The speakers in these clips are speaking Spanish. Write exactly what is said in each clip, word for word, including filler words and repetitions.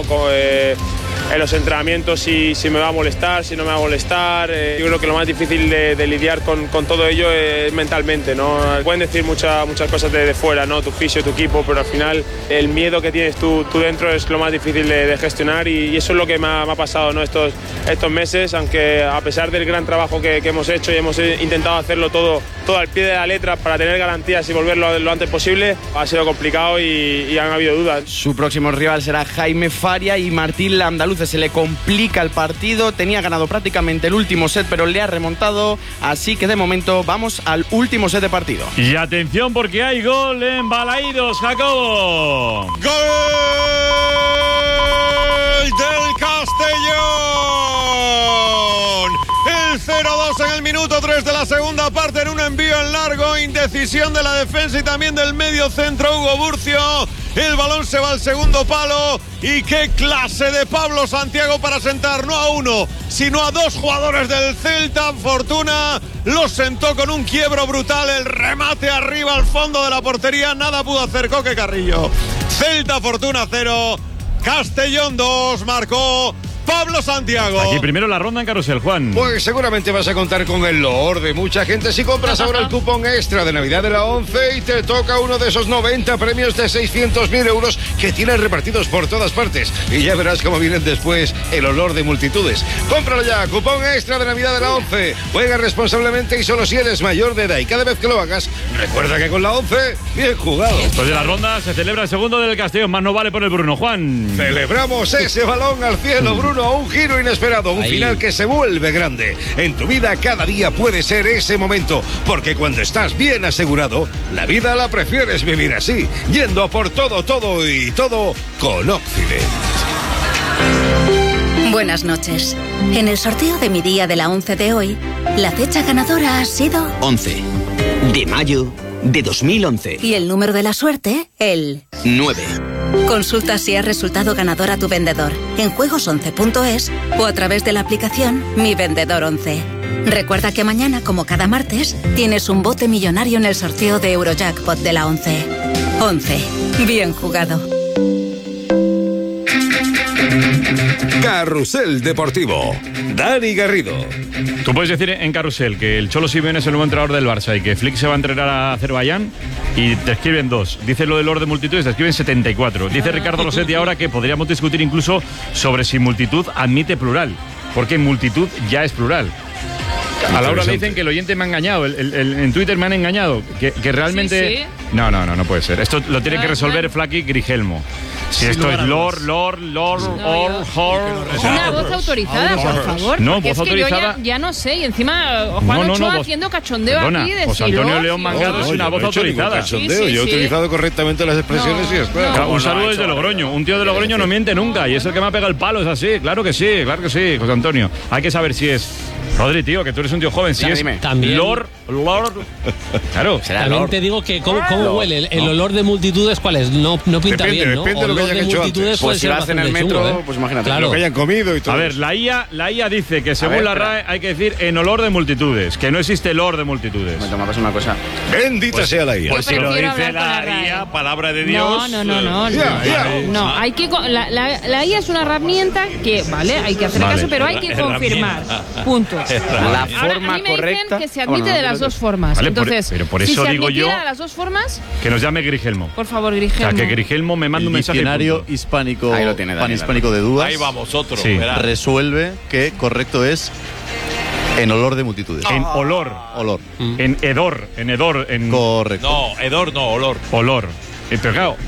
poco eh, en los entrenamientos si, si me va a molestar, si no me va a molestar. Eh, yo creo que lo más difícil de, de lidiar con, con todo ello es mentalmente, ¿no? Pueden decir muchas muchas cosas de, de fuera, ¿no? Tu fisio, tu equipo, pero al final el miedo que tienes tú, tú dentro es lo más difícil de, de gestionar y, y eso es lo que me ha, me ha pasado, ¿no? estos, estos meses, aunque a pesar del gran trabajo que, que hemos hecho y hemos intentado hacerlo todo, todo al pie de la letra para tener garantías y volverlo lo antes posible, ha sido complicado y, y han habido dudas. Su próximo rival será Jaime Faria y Martín Landaluce. Se le complica el partido, tenía ganado prácticamente el último set, pero le ha remontado, así que de momento vamos al último set de partido. Y atención porque hay gol en Balaídos, Jacobo. ¡Gol del Castellón! El cero dos en el minuto tres de la segunda parte en un envío en largo, indecisión de la defensa y también del medio centro Hugo Burcio. El balón se va al segundo palo y qué clase de Pablo Santiago para sentar no a uno, sino a dos jugadores del Celta. Fortuna los sentó con un quiebro brutal, el remate arriba al fondo de la portería, nada pudo hacer Coque Carrillo. Celta Fortuna cero, Castellón dos, marcó Pablo Santiago. Aquí primero la ronda en carrusel, Juan. Pues seguramente vas a contar con el loor de mucha gente si compras ahora el cupón extra de Navidad de la ONCE y te toca uno de esos noventa premios de seiscientos mil euros que tienes repartidos por todas partes. Y ya verás cómo vienen después el olor de multitudes. Cómpralo ya, cupón extra de Navidad de la ONCE. Juega responsablemente y solo si eres mayor de edad. Y cada vez que lo hagas, recuerda que con la ONCE, bien jugado. Después de la ronda se celebra el segundo del Castellón. Más no vale por el Bruno, Juan. Celebramos ese balón al cielo, Bruno. A un giro inesperado, un Ahí. final que se vuelve grande. En tu vida cada día puede ser ese momento, porque cuando estás bien asegurado, la vida la prefieres vivir así, yendo a por todo, todo y todo con Occident. Buenas noches. En el sorteo de mi día de la ONCE de hoy, la fecha ganadora ha sido once de mayo de dos mil once. Y el número de la suerte, el nueve. Consulta si has resultado ganador a tu vendedor en juegos once punto es o a través de la aplicación Mi Vendedor once. Recuerda que mañana, como cada martes, tienes un bote millonario en el sorteo de Eurojackpot de la ONCE. once. Bien jugado. Carrusel Deportivo. Dani Garrido. Tú puedes decir en carrusel que el Cholo Simeone es el nuevo entrenador del Barça y que Flick se va a entrenar a Azerbaiyán y te escriben dos. Dice lo del orden de multitudes, te escriben setenta y cuatro. Dice Ricardo Rossetti ahora que podríamos discutir incluso sobre si multitud admite plural, porque multitud ya es plural. A Laura le dicen que el oyente me ha engañado, el, el, el, en Twitter me han engañado, que, que realmente... Sí, sí. No, no, no, no puede ser. Esto lo tiene que resolver Flaky Grigelmo. Si Sin esto es lugar a Lord, dudas. Lord, Lord, No, Or, yo- Hor... Una voz autorizada, por favor. No, porque voz es que yo autorizada. ya, ya no sé. Y encima Juan No, no, Ochoa no, voz- haciendo cachondeo Perdona, aquí de José Siló, Antonio León sí, Mangado no. es una voz autorizada. Cachondeo. Sí, sí, Yo he sí. utilizado correctamente las expresiones No, y ya está. Claro, un saludo desde Logroño. Un tío de Logroño no miente nunca y es el que me ha pegado el palo, es así. Claro que sí, claro que sí, José Antonio. Hay que saber si es... Rodri, tío, que tú eres un tío joven. Si Ya, es dime. También- Lord, Lord... Claro. También te digo que cómo, cómo huele el, el olor de multitudes, ¿cuál es? No, no pinta Depende, bien, ¿no? depende de lo que Olor hayan de hecho multitudes antes. puede Pues si ser lo hacen en el bastante metro, chungo, ¿eh? pues imagínate. Claro. Lo que hayan comido y todo. A ver, la I A, la I A dice que según ver, la espera. R A E hay que decir en olor de multitudes, que no existe el olor de multitudes. Me toma una cosa. Bendita sea la I A. Pues si lo dice la I A, palabra de No, no, no, no. Ya, ya. No, hay que co- la, la, la I A es una herramienta que, vale, hay que hacerle Vale. caso, pero hay que confirmar. Punto. La Ahora, forma a mí me correcta. dicen que se admite Bueno, de las dos formas. Vale, por- Entonces, pero por si eso se digo yo- admitiera de las dos formas, Que nos llame Grigelmo. por favor, O Grigelmo. sea, que Grigelmo me manda El un mensaje. y diccionario punto. hispánico, Ahí lo tiene, Daniel, panhispánico de dudas Ahí vamos, otro. Sí. verá. resuelve que correcto es en olor de multitudes. En olor, Olor. en hedor, en hedor, en Correcto. No, hedor no, olor. olor. Eh, Pero claro,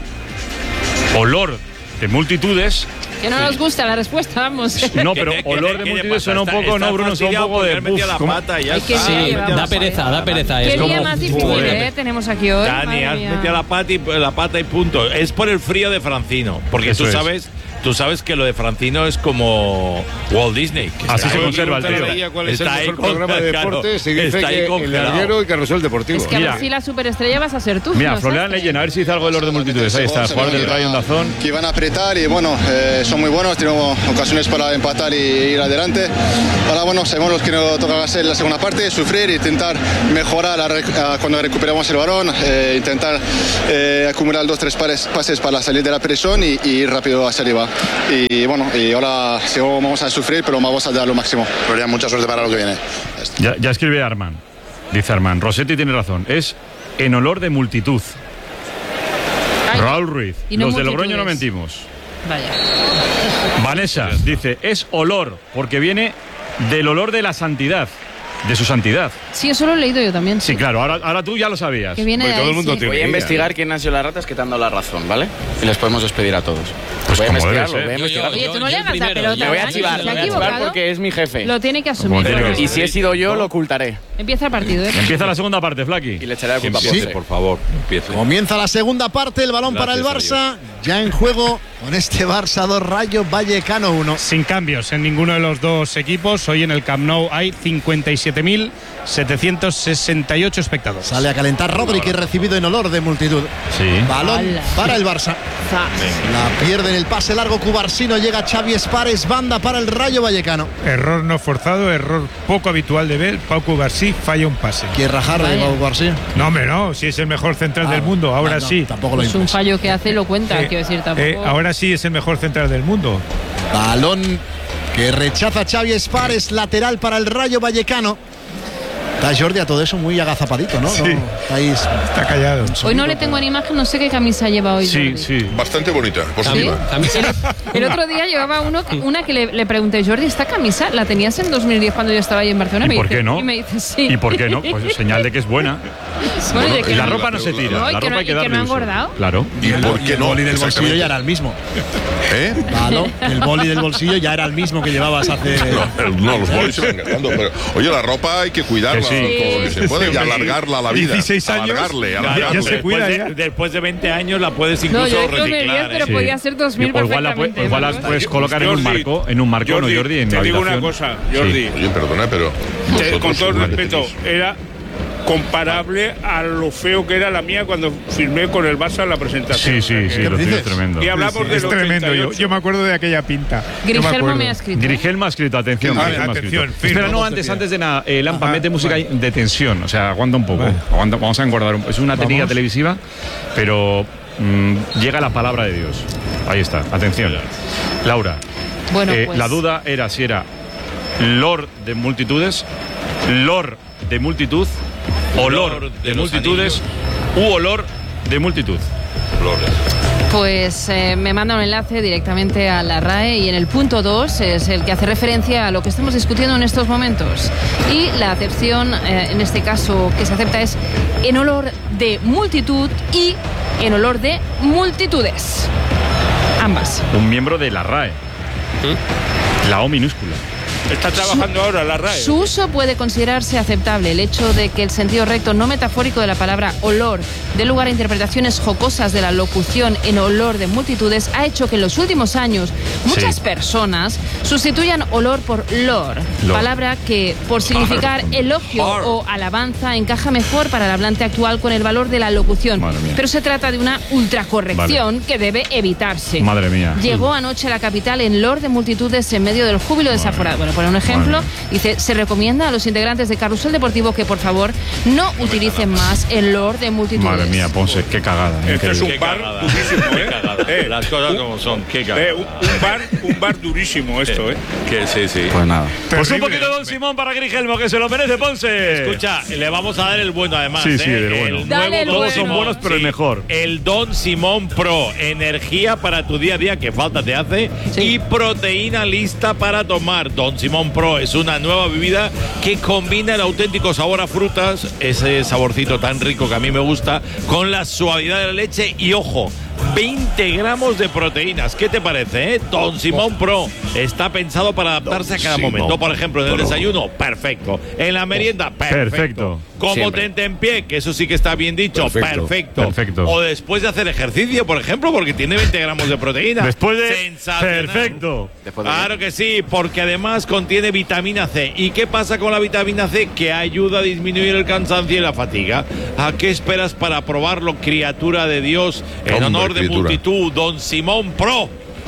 olor de multitudes. Que no nos gusta la respuesta, vamos. No, pero ¿Qué- qué- olor qué de le multitudes pasa? suena un Está- poco, está no, Bruno, suena un fastidiado poco porque de. él metió uf, la ¿cómo? pata y ya Ay, qué está. Sí, Ay, da vamos. pereza, da pereza. Es Qué como... día más difícil, Joder. ¿eh? Tenemos aquí hoy. Dani, madre has mía. metido la pata, y, la pata y punto. Es por el frío de Francino. Porque Eso tú es. sabes, tú sabes que lo de Francino es como Walt Disney. que Así está se ahí- conserva el tío. Preguntar a la I A cuál es el Está ahí mejor programa de congelado. deportes y dice Está ahí que el congelado. larguero y Carrusel Deportivo. Es que a Mira. ver si la superestrella vas a ser tú. Mira, no Florian sabes. Leyen, a ver si dice algo del olor de multitudes. Ahí está, jugador del Rayo Ondazón. Que iban a apretar y bueno, eh, son muy buenos, tenemos ocasiones para empatar y ir adelante. Ahora, bueno, sabemos lo que nos toca hacer en la segunda parte, sufrir, intentar mejorar a rec- a cuando recuperamos el balón, eh, intentar eh, acumular dos tres pares, pases para salir de la presión y, y ir rápido hacia arriba. Y bueno, y ahora sí, vamos a sufrir, pero vamos a dar lo máximo. Pero ya mucha suerte para lo que viene. Ya, ya escribe Arman. Dice Arman, Rossetti tiene razón. Es en olor de multitud. Ay, Raúl Ruiz. y no Los de multitudes. Logroño no mentimos. Vaya. Vanessa dice, es olor, porque viene del olor de la santidad. De su santidad. Sí, eso lo he leído yo también. Sí, claro, ahora, ahora tú ya lo sabías. Que viene de Porque todo ahí, el mundo sí. tiene Voy a idea, investigar ¿no? quién han sido las ratas que te han dado la razón, ¿vale? Y les podemos despedir a todos. Pues voy a como debe investigarlo, ser. voy a investigarlo. Oye, tú no le hagas la pelota. Me voy a Dani, chivar, se me ha voy a chivar equivocado. porque es mi jefe. Lo tiene que asumir. Y si he sido yo, lo ocultaré. Empieza el partido, ¿eh? Empieza la segunda parte, Flaky. Y le echaré la culpa a Sí, Ponce. por favor, empieza. Comienza la segunda parte, el balón para el Gracias a Barça, ya en juego con este Barça dos, Rayo Vallecano uno. Sin cambios en ninguno de los dos equipos. Hoy en el Camp Nou hay cincuenta y siete mil setecientos sesenta y ocho espectadores. Sale a calentar Rodri, que es recibido en olor de multitud. Sí. Balón ¡Hala! para el Barça. La pierde en el pase largo Cubarsino, llega Xavi Espares, banda para el Rayo Vallecano. Error no forzado, error poco habitual de ver. Pau Cubarsí falla un pase. ¿Quiere rajar de Vaya. Pau Cubarsí? No, hombre, no, si es el mejor central Ah, del mundo, ahora ah, no, sí. Tampoco lo Es un impulsa. fallo que hace y lo cuenta, Eh, quiero decir, tampoco. eh, ahora sí es el mejor central del mundo. Balón que rechaza Xavi Espares, lateral para el Rayo Vallecano. Está Jordi a todo eso muy agazapadito, ¿no? Sí. No, estáis- Está callado. Hoy no le tengo en imagen, no sé qué camisa lleva hoy. Sí, Jordi. sí. Bastante bonita, positiva. El otro día llevaba uno, una que le, le pregunté, Jordi, ¿esta camisa la tenías en dos mil diez cuando yo estaba ahí en Barcelona? ¿Y Me por dice- qué no? Y me dice, sí. ¿Y por qué no? Pues señal de que es buena. Bueno, de que Y la no- ropa no se tira. No, y La que ropa no- hay que y que darle no ha uso. engordado. Claro. ¿Y por y qué el no? boli del bolsillo Exactamente. ya era el mismo. ¿Eh? Claro, el boli del bolsillo ya era el mismo que llevabas hace. No, no, los bolis se van gastando, pero oye, la ropa hay que cuidarla Que sí. todo lo que se puede y alargarla a la vida. dieciséis años. Alargarle, Ya- alargarle. ya se cuida, Después ya. de, después de veinte años la puedes No, incluso yo digo dos mil diez, reciclar. pero ¿eh? podía ser dos mil O igual la, perfectamente. pu- igual la ¿no? puedes colocar en un Jordi, marco, en un marco, Jordi, ¿no, Jordi? En te la digo una habitación. cosa, Jordi. Sí. Oye, perdona, pero. Te- vosotros con todo el no respeto, repetís. era comparable a lo feo que era la mía cuando firmé con el Barça en la presentación. Sí, sí, sí, ¿Qué lo tuyo es dices? tremendo. Y hablamos Sí, sí, del es tremendo. Yo, ochenta y ocho. yo me acuerdo de aquella pinta. Yo me Grigelmo acuerdo. me ha escrito. Grigelmo ha escrito, atención. Ah, Grigelmo ha atención, escrito. firma, Espera, no, vos antes, te antes de nada, eh, Lampa, Ajá, mete música vale. de tensión. O sea, aguanta un poco. Vale. Aguanta, vamos a engordar un poco. Es una técnica Vamos. televisiva, pero mm, llega la palabra de Dios. Ahí está, atención. Laura, Bueno, eh, pues- la duda era si era Lord de multitudes, Lord de multitud, olor Lord de, de los multitudes u olor de multitud. Pues eh, me manda un enlace directamente a la R A E y en el punto dos es el que hace referencia a lo que estamos discutiendo en estos momentos. Y la acepción, eh, en este caso, que se acepta es en olor de multitud y en olor de multitudes. Ambas. Un miembro de la R A E. La O minúscula. Está trabajando ahora la R A E. Su uso puede considerarse aceptable. El hecho de que el sentido recto no metafórico de la palabra olor dé lugar a interpretaciones jocosas de la locución en olor de multitudes ha hecho que en los últimos años muchas Sí. personas sustituyan olor por lor, Lor. palabra que por significar elogio o alabanza encaja mejor para el hablante actual con el valor de la locución. Madre mía. Pero se trata de una ultracorrección que debe evitarse. Madre mía. Llegó anoche a la capital en lor de multitudes en medio del júbilo desaforado. Bueno, por un ejemplo, dice, se recomienda a los integrantes de Carrusel Deportivo que por favor no utilicen más el lor de multitudes. Madre mía, Ponce, qué cagada. Este es increíble. un bar durísimo, ¿eh? Eh, Las cosas como son, qué cagada. eh, un, un bar, un bar durísimo esto, ¿eh? Que sí, sí. Pues nada. Pues un poquito de Don Simón para Grigelmo, que se lo merece, Ponce. Escucha, le vamos a dar el bueno además. Sí, sí, ¿eh? del bueno. El Dale nuevo el Don Todos son Simón, buenos, pero el sí. mejor. El Don Simón Pro, energía para tu día a día que falta te hace y proteína lista para tomar. Don Simón Pro es una nueva bebida que combina el auténtico sabor a frutas, ese saborcito tan rico que a mí me gusta, con la suavidad de la leche y ojo, veinte gramos de proteínas. ¿Qué te parece, eh? Don Simón Pro está pensado para adaptarse a cada Simón momento. Por ejemplo, en el Pro. desayuno, perfecto. En la merienda, perfecto. Perfecto. Como Siempre. tente en pie, que eso sí que está bien dicho, perfecto. Perfecto. Perfecto. O después de hacer ejercicio, por ejemplo, porque tiene veinte gramos de proteína. Después de. Sensacional. Perfecto. Después de Claro que sí, porque además contiene vitamina C. ¿Y qué pasa con la vitamina C? Que ayuda a disminuir el cansancio y la fatiga. ¿A qué esperas para probarlo, criatura de Dios? En Hombre, honor de criatura. multitud, Don Simón Pro.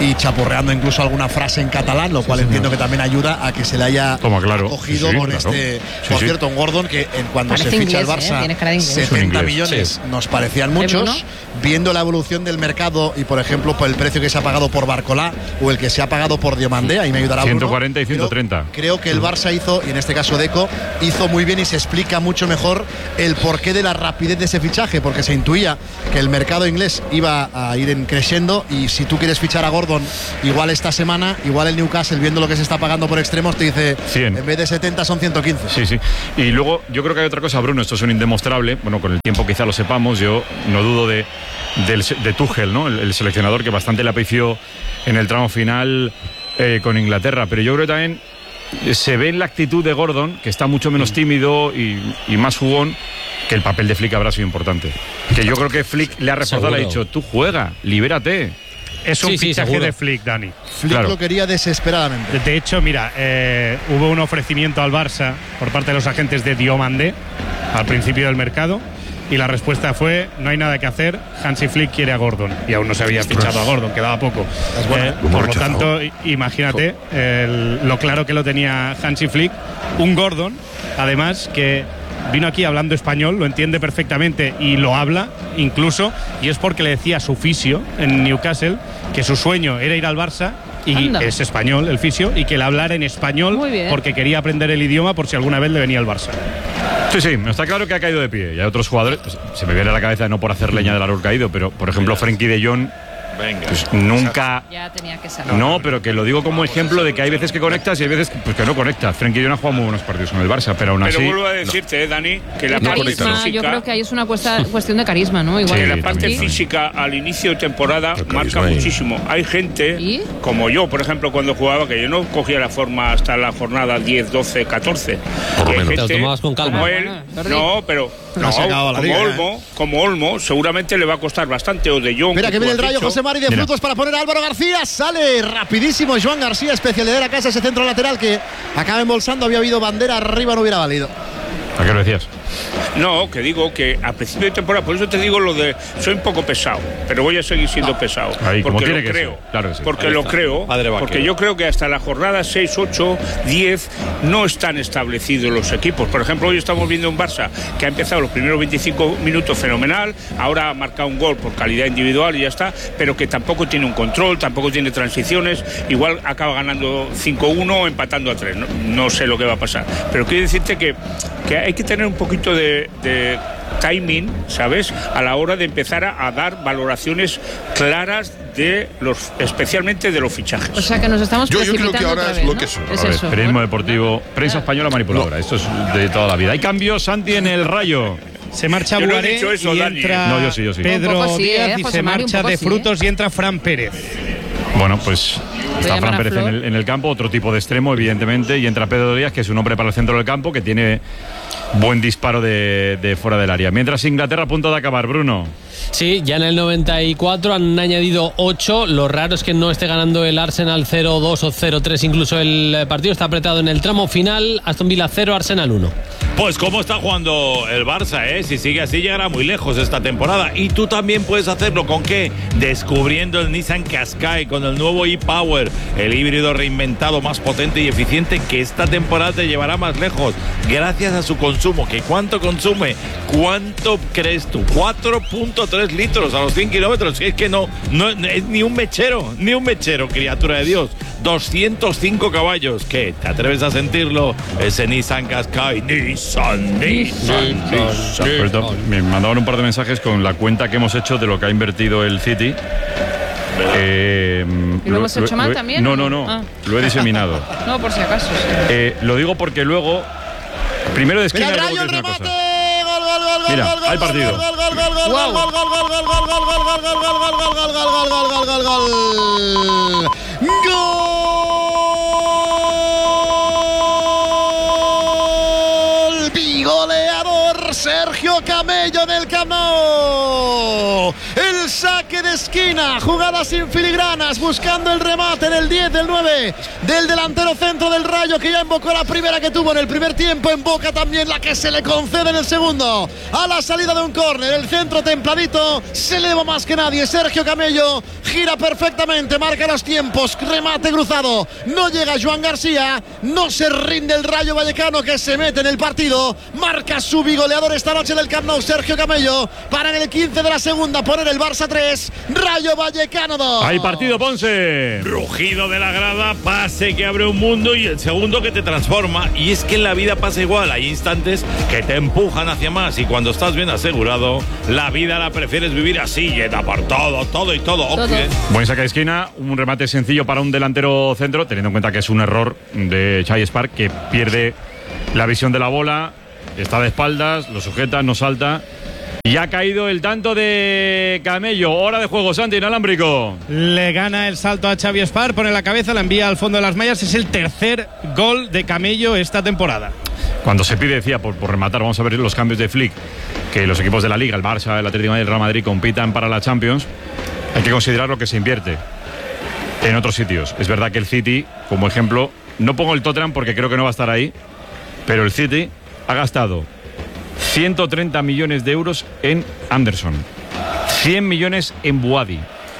y chapurreando incluso alguna frase en catalán, lo cual sí, entiendo que también ayuda a que se le haya Toma, claro. acogido sí, sí, con claro. este. Sí, por sí. cierto, un Gordon que en cuando Parece se ficha inglés, el Barça, ¿eh? Tiene setenta millones sí. nos parecían muchos. Viendo la evolución del mercado y, por ejemplo, por el precio que se ha pagado por Barcolá o el que se ha pagado por Diomandé, ahí me ayudará Bruno. ciento cuarenta y ciento treinta. Creo, creo que el Barça hizo, y en este caso Deco, hizo muy bien y se explica mucho mejor el porqué de la rapidez de ese fichaje, porque se intuía que el mercado inglés iba a ir en creciendo y si tú quieres fichar a Gordon igual esta semana, igual el Newcastle, viendo lo que se está pagando por extremos, te dice cien. En vez de setenta son ciento quince. Sí, sí. Y luego yo creo que hay otra cosa, Bruno, esto es un indemostrable, bueno, con el tiempo quizá lo sepamos, yo no dudo de, del, de Tuchel, ¿no? El, el seleccionador que bastante le apició en el tramo final eh, con Inglaterra, pero yo creo que también se ve en la actitud de Gordon, que está mucho menos tímido y, y más jugón, que el papel de Flick habrá sido importante. Que yo creo que Flick le ha reforzado, le ha dicho, tú juega, libérate. Es un sí, sí, fichaje seguro. de Flick, Dani. Flick Claro. lo quería desesperadamente. De hecho, mira, eh, hubo un ofrecimiento al Barça por parte de los agentes de Diomandé al principio del mercado y la respuesta fue, no hay nada que hacer, Hansi Flick quiere a Gordon. Y aún no se había fichado a Gordon, quedaba poco. Eh, por lo tanto, imagínate el, lo claro que lo tenía Hansi Flick. Un Gordon, además, que vino aquí hablando español, lo entiende perfectamente y lo habla incluso, y es porque le decía a su fisio en Newcastle que su sueño era ir al Barça y Anda. es español el fisio y que le hablara en español Muy bien. porque quería aprender el idioma por si alguna vez le venía al Barça. Sí, sí, está claro que ha caído de pie. Y hay otros jugadores, pues, se me viene a la cabeza no por hacer leña del árbol caído, pero por ejemplo Frenkie de Jong, Venga. pues nunca... Ya tenía que salir. No, pero que lo digo como ejemplo de que hay veces que conectas y hay veces que, pues, que no conectas. Frenkie de Jong ha jugado muy buenos partidos con el Barça, pero aún así... Pero vuelvo a decirte, eh, Dani, que la El parte carisma, física, yo creo que ahí es una cuesta- cuestión de carisma, ¿no? Igual Sí, que la la parte también. física al inicio de temporada El marca carisma ahí. muchísimo. Hay gente, ¿Y? como yo, por ejemplo, cuando jugaba, que yo no cogía la forma hasta la jornada diez, doce, catorce. Por lo Y hay menos. gente Te lo tomabas con calma. Como él, Bueno, Jordi. no, pero No no, se ha acabado la como, liga, Olmo, como Olmo, seguramente le va a costar bastante. O de Jong. Mira que tú viene el has rayo dicho. José Mari de Mira. frutos para poner a Álvaro García. Sale rapidísimo Joan García, especialidad de la casa, ese centro lateral que acaba embolsando. Había habido bandera arriba, no hubiera valido. ¿A qué lo decías? No, que digo que a principio de temporada, por eso te digo lo de soy un poco pesado, pero voy a seguir siendo pesado. Ahí, como porque tiene lo que creo. ser. Claro que sí. Porque Ahí lo está. creo. Padre vaquero. Porque yo creo que hasta la jornada seis, ocho, diez no están establecidos los equipos. Por ejemplo, hoy estamos viendo un Barça que ha empezado los primeros veinticinco minutos fenomenal, ahora ha marcado un gol por calidad individual y ya está, pero que tampoco tiene un control, tampoco tiene transiciones, igual acaba ganando cinco uno o empatando a tres. No, no sé lo que va a pasar. Pero quiero decirte que, que hay que tener un poquito de, de timing, ¿sabes? A la hora de empezar a, a dar valoraciones claras de los, especialmente de los fichajes. O sea que nos estamos Yo- yo creo que precipitando ahora otra es vez, lo ¿no? que es. Es A ver, eso. periodismo ¿no? deportivo, prensa española manipuladora. Esto es de toda la vida. Hay cambios, Santi, en el Rayo. Se marcha Yo no he Buaré dicho eso, y Dani. entra No, yo sí, yo sí. Pedro Un poco sí, Díaz ¿eh? y José se Mari, un marcha poco de sí, frutos y entra Fran Pérez. Bueno, pues está llamar Fran a Pérez en Flor. el, en el campo, otro tipo de extremo, evidentemente, y entra Pedro Díaz, que es un hombre para el centro del campo, que tiene buen disparo de, de fuera del área. Mientras Inglaterra a punto de acabar, Bruno. Sí, ya en el noventa y cuatro han añadido ocho. Lo raro es que no esté ganando el Arsenal cero dos o cero tres. Incluso el partido está apretado en el tramo final. Aston Villa cero, Arsenal uno. Pues cómo está jugando el Barça, ¿eh? Si sigue así llegará muy lejos esta temporada. Y tú también puedes hacerlo. ¿Con qué? Descubriendo el Nissan Qashqai con el nuevo e-Power, el híbrido reinventado más potente y eficiente que esta temporada te llevará más lejos gracias a su consumo. ¿Que cuánto consume? ¿Cuánto crees tú? cuatro punto tres litros a los cien kilómetros. Es que no, no es ni un mechero, ni un mechero, criatura de Dios. doscientos cinco caballos. ¿Qué? ¿Te atreves a sentirlo? Ese Nissan Qashqai. Nissan, Nissan, Nissan. Por cierto, me mandaban un par de mensajes con la cuenta que hemos hecho de lo que ha invertido el City. Eh, ¿Y lo hemos hecho mal también? No, no, no. Ah. Lo he diseminado. No, por si acaso. Sí. Eh, lo digo porque luego. Primero de esquina Mira y el luego rayo, te el digo una remate. cosa. Gol, gol, gol, Mira, gol, gol, hay gol, partido. Gol, gol, gol, gol, Wow. gol, gol, gol, gol, gol, gol, gol, gol, gol, gol, gol, gol, gol, gol, gol, gol, gol, gol. Bigoleador Sergio Camello en el Camp Nou. El saque de esquina, jugada sin filigranas, buscando el remate en el diez del nueve del delantero centro del Rayo, que ya invocó la primera que tuvo en el primer tiempo, invoca también la que se le concede en el segundo, a la salida de un córner, el centro templadito, se eleva más que nadie, Sergio Camello, gira perfectamente, marca los tiempos, remate cruzado, no llega Joan García, no se rinde el Rayo Vallecano, que se mete en el partido, marca su bigoleador esta noche del Camp Nou, Sergio Camello, para en el quince de la segunda poner el Barça tres, Rayo Vallecano dos. Hay partido, Ponce. Rugido de la grada, pase que abre un mundo y el segundo que te transforma. Y es que en la vida pasa igual, hay instantes que te empujan hacia más y cuando estás bien asegurado, la vida la prefieres vivir así, llena por todo, todo y todo. todo. Okay. Buen saque de esquina, un remate sencillo para un delantero centro, teniendo en cuenta que es un error de Chai Spark, que pierde la visión de la bola, está de espaldas, lo sujeta, no salta. Y ha caído el tanto de Camello. Hora de juego, Santi, inalámbrico. Le gana el salto a Xavi Espar, pone la cabeza, la envía al fondo de las mallas. Es el tercer gol de Camello esta temporada. Cuando se pide, decía, por, por rematar, vamos a ver los cambios de Flick, que los equipos de la Liga, el Barça, el Atlético de Madrid y el Real Madrid compitan para la Champions. Hay que considerar lo que se invierte en otros sitios. Es verdad que el City, como ejemplo, no pongo el Tottenham porque creo que no va a estar ahí, pero el City ha gastado ciento treinta millones de euros en Anderson, cien millones en Buadi,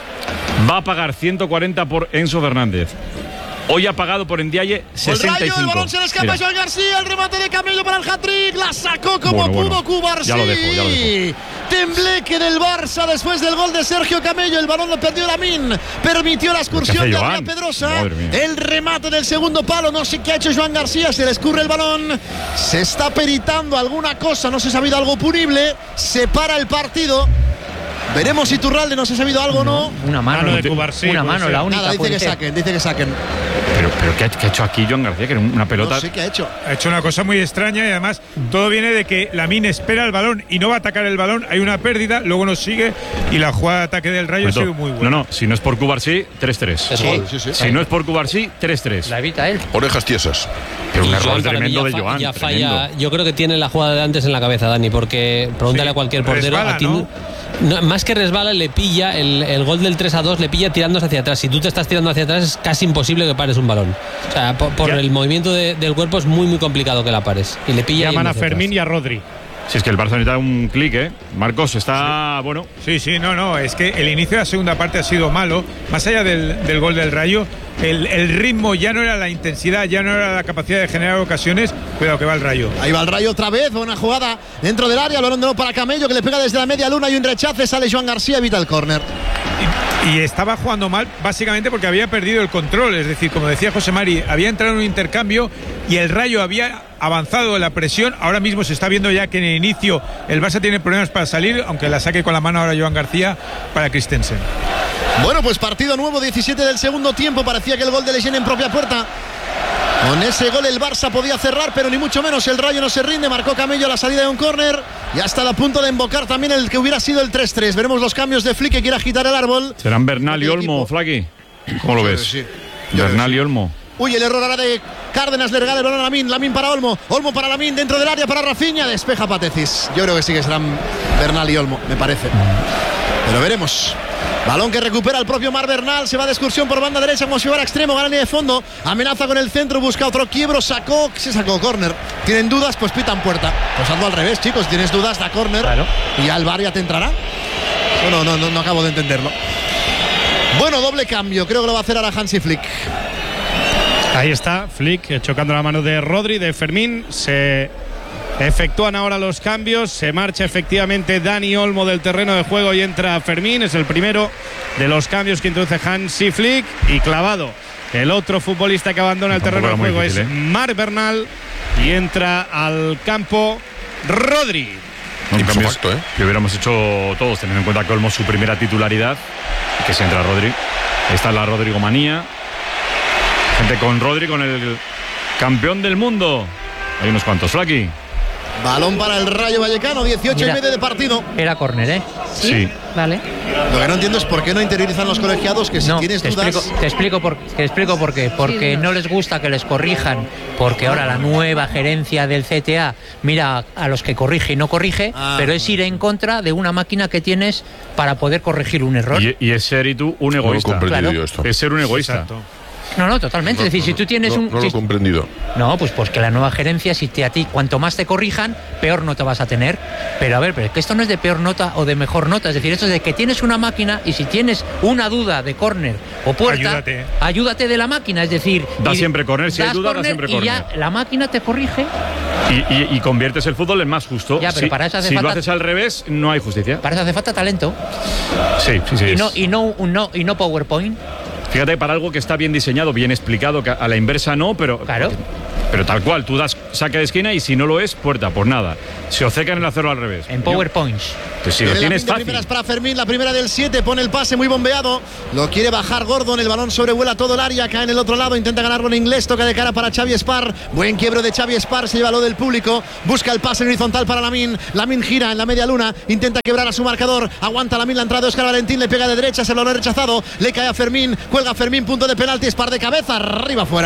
va a pagar ciento cuarenta por Enzo Fernández. Hoy ha pagado por Ndiaye sesenta y cinco. El balón se le escapa a Joan García, el remate de Camello para el hat-trick, la sacó como bueno, pudo bueno. Cubarsí. Ya lo dejo, ya lo dejo. Tembleque del Barça después del gol de Sergio Camello, el balón lo perdió Lamin, permitió la excursión de Adrián Pedrosa, el remate del segundo palo, no sé qué ha hecho Joan García, se le escurre el balón, se está peritando alguna cosa, no se ha sabido algo punible, se para el partido. Veremos si Iturralde no se ha sabido algo o no. Una mano, mano de Cubarsí, una mano, la única. Nada, dice que ser. saquen, dice que saquen. Pero, pero ¿qué, ha, ¿qué ha hecho aquí Joan García? Que era una pelota. No sé qué ha hecho. Ha hecho una cosa muy extraña y además todo viene de que Lamine espera el balón y no va a atacar el balón. Hay una pérdida, luego nos sigue y la jugada de ataque del Rayo ha sido muy buena. No, no, si no es por Cubarsí, tres tres. Sí, sí, sí. Si no es por Cubarsí, tres tres. La evita él. Orejas tiesas. Pero un Y error Joan, para tremendo mí de ya fa- Joan. ya tremendo. falla. Yo creo que tiene la jugada de antes en la cabeza, Dani, porque pregúntale Sí, a cualquier portero. resbala, a ti, ¿no? no, más que resbala, le pilla el, el gol del tres a dos, le pilla tirándose hacia atrás. Si tú te estás tirando hacia atrás, es casi imposible que pares un balón. O sea, por, por el movimiento de, del cuerpo es muy, muy complicado que la pares. Y le pilla. Llaman a hacia Fermín atrás. y a Rodri. Si es que el Barça necesita un clic, ¿eh? Marcos está, Sí. bueno. Sí, sí, no, no, es que el inicio de la segunda parte ha sido malo. Más allá del, del gol del Rayo, el, el ritmo ya no era la intensidad, ya no era la capacidad de generar ocasiones. Cuidado que va el Rayo. Ahí va el Rayo otra vez, buena jugada dentro del área, el balón de nuevo para Camello, que le pega desde la media luna y un rechace, sale Joan García, evita el córner. Y, y estaba jugando mal básicamente porque había perdido el control. Es decir, como decía José Mari, había entrado en un intercambio y el Rayo había avanzado en la presión. Ahora mismo se está viendo ya que en el inicio el Barça tiene problemas para salir, aunque la saque con la mano ahora Joan García para Christensen. Bueno, pues partido nuevo, diecisiete del segundo tiempo, parecía que el gol de Leyen en propia puerta. Con ese gol el Barça podía cerrar, pero ni mucho menos, el Rayo no se rinde, marcó Camello a la salida de un córner y hasta a punto de invocar también el que hubiera sido el tres tres. Veremos los cambios de Flick, que quiere agitar el árbol. ¿Serán Bernal y Olmo, Flaqui? ¿Cómo lo ves? Sí, Bernal y Olmo. Uy, el error ahora de Cárdenas, le regala el balón a Lamine, Lamine para Olmo, Olmo para Lamine, dentro del área para Rafinha, despeja Patecis. Yo creo que sí que serán Bernal y Olmo, me parece. Pero veremos. Balón que recupera el propio Mar Bernal, se va de excursión por banda derecha como si fuera extremo, gana línea de fondo, amenaza con el centro, busca otro quiebro, sacó, se sacó córner. ¿Tienen dudas? Pues pitan puerta. Pues hazlo al revés, chicos, tienes dudas, da córner, claro. Y ya el V A R ya te entrará. No, no, no, no acabo de entenderlo. Bueno, doble cambio, creo que lo va a hacer ahora Hansi Flick. Ahí está, Flick chocando la mano de Rodri, de Fermín. Se efectúan ahora los cambios. Se marcha efectivamente Dani Olmo del terreno de juego y entra Fermín. Es el primero de los cambios que introduce Hansi Flick. Y clavado, el otro futbolista que abandona el terreno de juego es Marc Bernal. Y entra al campo Rodri. Un cambio ¿eh? que hubiéramos hecho todos, teniendo en cuenta que Olmo su primera titularidad. Y que si entra Rodri. Está la Rodrigo manía. Gente con Rodri, con el campeón del mundo. Hay unos cuantos, Flaqui. Balón para el Rayo Vallecano, dieciocho Mira, y medio de partido. Era córner, ¿eh? Sí. sí. Vale. Lo que no entiendo es por qué no interiorizan los colegiados que si no, tienes te dudas... Explico, te, explico por, te explico por qué. Porque Sí, no les gusta que les corrijan, porque ahora la nueva gerencia del C T A mira a los que corrige y no corrige, Ah, pero es ir en contra de una máquina que tienes para poder corregir un error. Y, y es ser y tú un egoísta. No lo he comprendido Claro. yo esto. Es ser un egoísta. Exacto. No, no, totalmente. No, es decir, no, si tú tienes no, un... No lo si- he comprendido. No, pues, pues que la nueva gerencia, si te, a ti cuanto más te corrijan, peor nota vas a tener. Pero a ver, pero es que esto no es de peor nota o de mejor nota. Es decir, esto es de que tienes una máquina y si tienes una duda de córner o puerta, Ayúdate. ayúdate de la máquina. Es decir... Da y- siempre córner, si hay das duda, da córner siempre y ya córner. la máquina te corrige. Y, y- y conviertes el fútbol en más justo. Ya, pero si para eso hace si lo falta- haces al revés, no hay justicia. Para eso hace falta talento. Sí, sí, sí. Y es- no, y no, un no, y no PowerPoint. Fíjate, para algo que está bien diseñado, bien explicado, que a la inversa no, pero. Claro. Pero tal cual, tú das saque de esquina y si no lo es, puerta, pues nada. Se obcecan en hacerlo al revés. En PowerPoint. Pues si lo Viene la tienes pinta fácil. primeras para Fermín, la primera del siete, pone el pase muy bombeado, lo quiere bajar Gordon, el balón sobrevuela todo el área, cae en el otro lado, intenta ganarlo en inglés, toca de cara para Xavi Espar, buen quiebro de Xavi Espar, se lleva lo del público, busca el pase en horizontal para Lamin, Lamin gira en la media luna, intenta quebrar a su marcador, aguanta Lamin la entrada de Óscar Valentín, le pega de derecha, se lo ha rechazado, le cae a Fermín, cuelga Fermín, punto de penalti, Espar de cabeza, arriba fuera.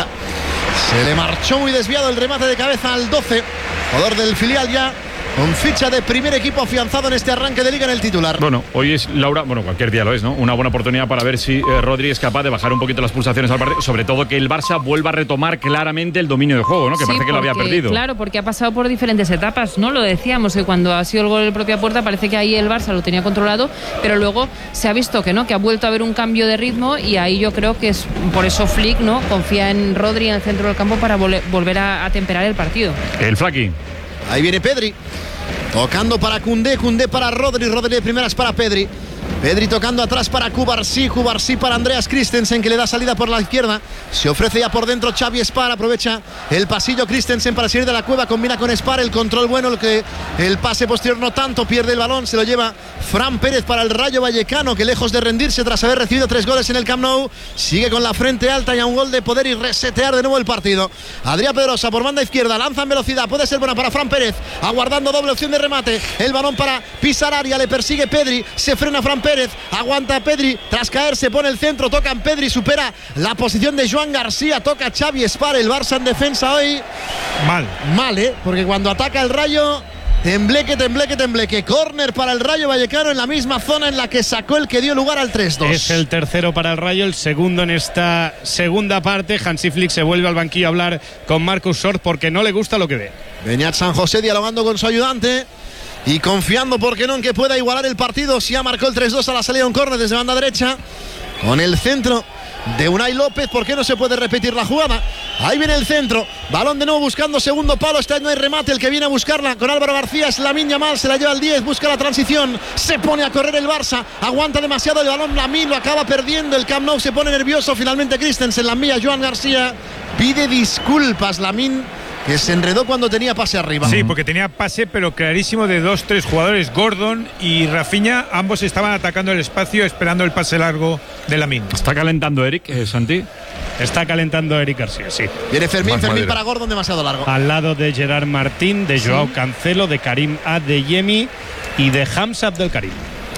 Se le marchó muy desviado el remate de cabeza al doce, jugador del filial ya, con ficha de primer equipo afianzado en este arranque de liga en el titular. Bueno, hoy es Laura, bueno, cualquier día lo es, ¿no? Una buena oportunidad para ver si eh, Rodri es capaz de bajar un poquito las pulsaciones al partido, sobre todo que el Barça vuelva a retomar claramente el dominio del juego, ¿no? Que Sí, parece que lo había porque, perdido. Claro, porque ha pasado por diferentes etapas, ¿no? Lo decíamos, que cuando ha sido el gol en propia puerta parece que ahí el Barça lo tenía controlado, pero luego se ha visto que no, que ha vuelto a haber un cambio de ritmo y ahí yo creo que es por eso Flick, ¿no? Confía en Rodri en el centro del campo para vol- volver a, a temperar el partido. El Flaki. Ahí viene Pedri. Tocando para Koundé, Koundé para Rodri, Rodri de primeras para Pedri. Pedri tocando atrás para Cubarsí, Cubarsí para Andreas Christensen, que le da salida por la izquierda. Se ofrece ya por dentro Xavi Espar, aprovecha el pasillo Christensen para salir de la cueva, combina con Espar, el control bueno, el, que, el pase posterior no tanto, pierde el balón, se lo lleva Fran Pérez para el Rayo Vallecano, que lejos de rendirse tras haber recibido tres goles en el Camp Nou, sigue con la frente alta y a un gol de poder y resetear de nuevo el partido. Adrián Pedrosa por banda izquierda, lanza en velocidad, puede ser buena para Fran Pérez, aguardando doble opción de remate, el balón para pisar área, le persigue Pedri, se frena Fran Pérez, aguanta Pedri, tras caer se pone el centro, toca en Pedri, supera la posición de Joan García, toca Xavi Espar, el Barça en defensa hoy. Mal. Mal, ¿eh? Porque cuando ataca el Rayo, tembleque, tembleque, tembleque. Córner para el Rayo Vallecano en la misma zona en la que sacó el que dio lugar al tres dos. Es el tercero para el Rayo, el segundo en esta segunda parte. Hansi Flick se vuelve al banquillo a hablar con Marcus Short porque no le gusta lo que ve. Beñat San José dialogando con su ayudante y confiando, ¿por qué no?, en que pueda igualar el partido. Si ya marcó el tres dos a la salida de un córner desde banda derecha, con el centro de Unai López, ¿por qué no se puede repetir la jugada? Ahí viene el centro, balón de nuevo buscando segundo palo, esta vez no hay remate, el que viene a buscarla con Álvaro García es Lamine Yamal, se la lleva al diez, busca la transición, se pone a correr el Barça, aguanta demasiado el balón Lamine, lo acaba perdiendo, el Camp Nou se pone nervioso, finalmente Christensen la envía Joan García, pide disculpas Lamine, que se enredó cuando tenía pase arriba. Sí, porque tenía pase, pero clarísimo, de dos, tres jugadores. Gordon y Rafinha, ambos estaban atacando el espacio, esperando el pase largo de Lamine. ¿Está calentando Eric, eh, Santi? Está calentando Eric García, sí. Viene Fermín, Más Fermín madera. para Gordon, demasiado largo. Al lado de Gerard Martín, de Joao Sí. Cancelo, de Karim Adeyemi y de Hamza Abdelkarim.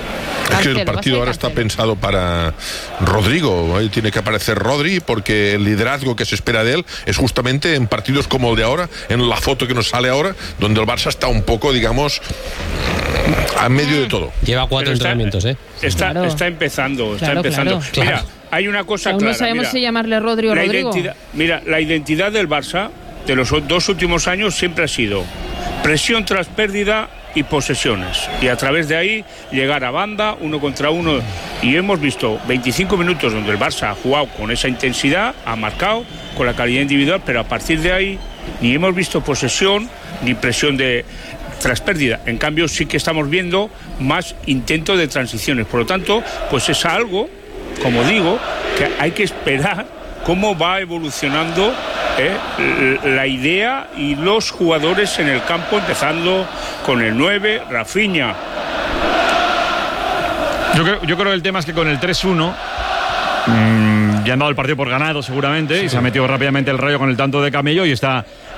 Es que el Cancelo, partido va a ahora ser está pensado para Rodrigo. Ahí tiene que aparecer Rodri porque el liderazgo que se espera de él es justamente en partidos como el de ahora, en la foto que nos sale ahora, donde el Barça está un poco, digamos, a medio de todo. Lleva cuatro Pero está- entrenamientos, ¿eh? Está, Claro. está empezando, está Claro, empezando. claro. Mira, Claro. hay una cosa Aún clara. no sabemos mira, si llamarle Rodri o la Rodrigo. identidad, mira, la identidad del Barça de los dos últimos años siempre ha sido presión tras pérdida y posesiones. Y a través de ahí llegar a banda, uno contra uno. Y hemos visto veinticinco minutos donde el Barça ha jugado con esa intensidad, ha marcado con la calidad individual, pero a partir de ahí ni hemos visto posesión ni presión de tras pérdida. En cambio sí que estamos viendo más intentos de transiciones. Por lo tanto, pues es algo, como digo, que hay que esperar cómo va evolucionando eh, la idea y los jugadores en el campo, empezando con el nueve, Rafinha. Yo creo, yo creo que el tema es que con el tres uno mmm, ya han dado el partido por ganado seguramente, sí, y se ha metido rápidamente el Rayo con el tanto de Camello y está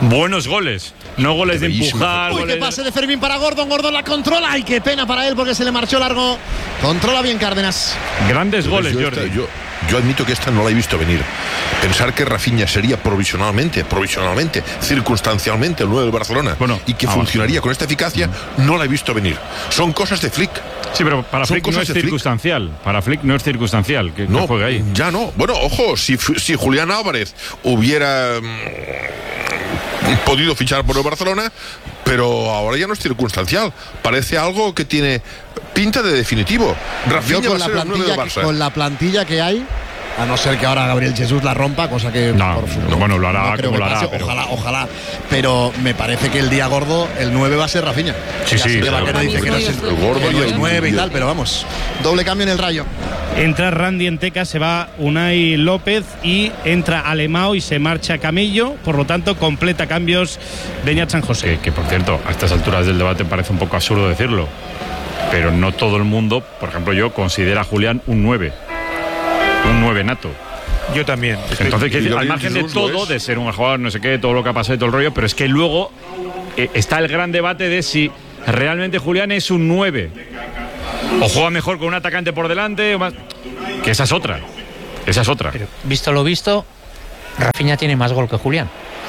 buenos goles, no goles de empujar. Uy, goles qué pase de Fermín para Gordon. Gordon la controla. Ay, qué pena para él porque se le marchó largo. Controla bien Cárdenas. Grandes goles, yo Jordi. Esta, yo, yo admito que esta no la he visto venir. Pensar que Rafinha sería provisionalmente, provisionalmente, circunstancialmente el nueve del Barcelona bueno, y que funcionaría vamos. con esta eficacia, no la he visto venir. Son cosas de Flick. Sí, pero para Son Flick no es circunstancial. Flick. Para Flick no es circunstancial que, no, que juegue ahí. Ya no. Bueno, ojo, si, si Julián Álvarez hubiera mmm, podido fichar por el Barcelona, pero ahora ya no es circunstancial. Parece algo que tiene pinta de definitivo. Rafinha con, va a la ser el nueve del plantilla, Barça. con la plantilla que hay, a no ser que ahora Gabriel Jesús la rompa, cosa que no, por no bueno, lo hará no creo como que lo hará, pase, pero... ojalá, ojalá, pero me parece que el día gordo el nueve va a ser Rafinha. Sí, ya sí, sé que claro, Vaquero dice que no es el, el gordo el, y el nueve y tal, pero vamos, doble cambio en el Rayo. Entra Randy Enteca, se va Unai López y entra Alemão y se marcha Camillo, por lo tanto completa cambios Beñat San José. Que, que por cierto, a estas alturas del debate parece un poco absurdo decirlo, pero no todo el mundo, por ejemplo yo, considera a Julián un nueve, un nueve nato. Yo también. Entonces, que decir, al margen de todo, de ser un jugador, no sé qué, todo lo que ha pasado y todo el rollo, pero es que luego eh, está el gran debate de si realmente Julián es un nueve o juega mejor con un atacante por delante o más. Que esa es otra. Esa es otra. Pero, visto lo visto, Rafinha tiene más gol que Julián.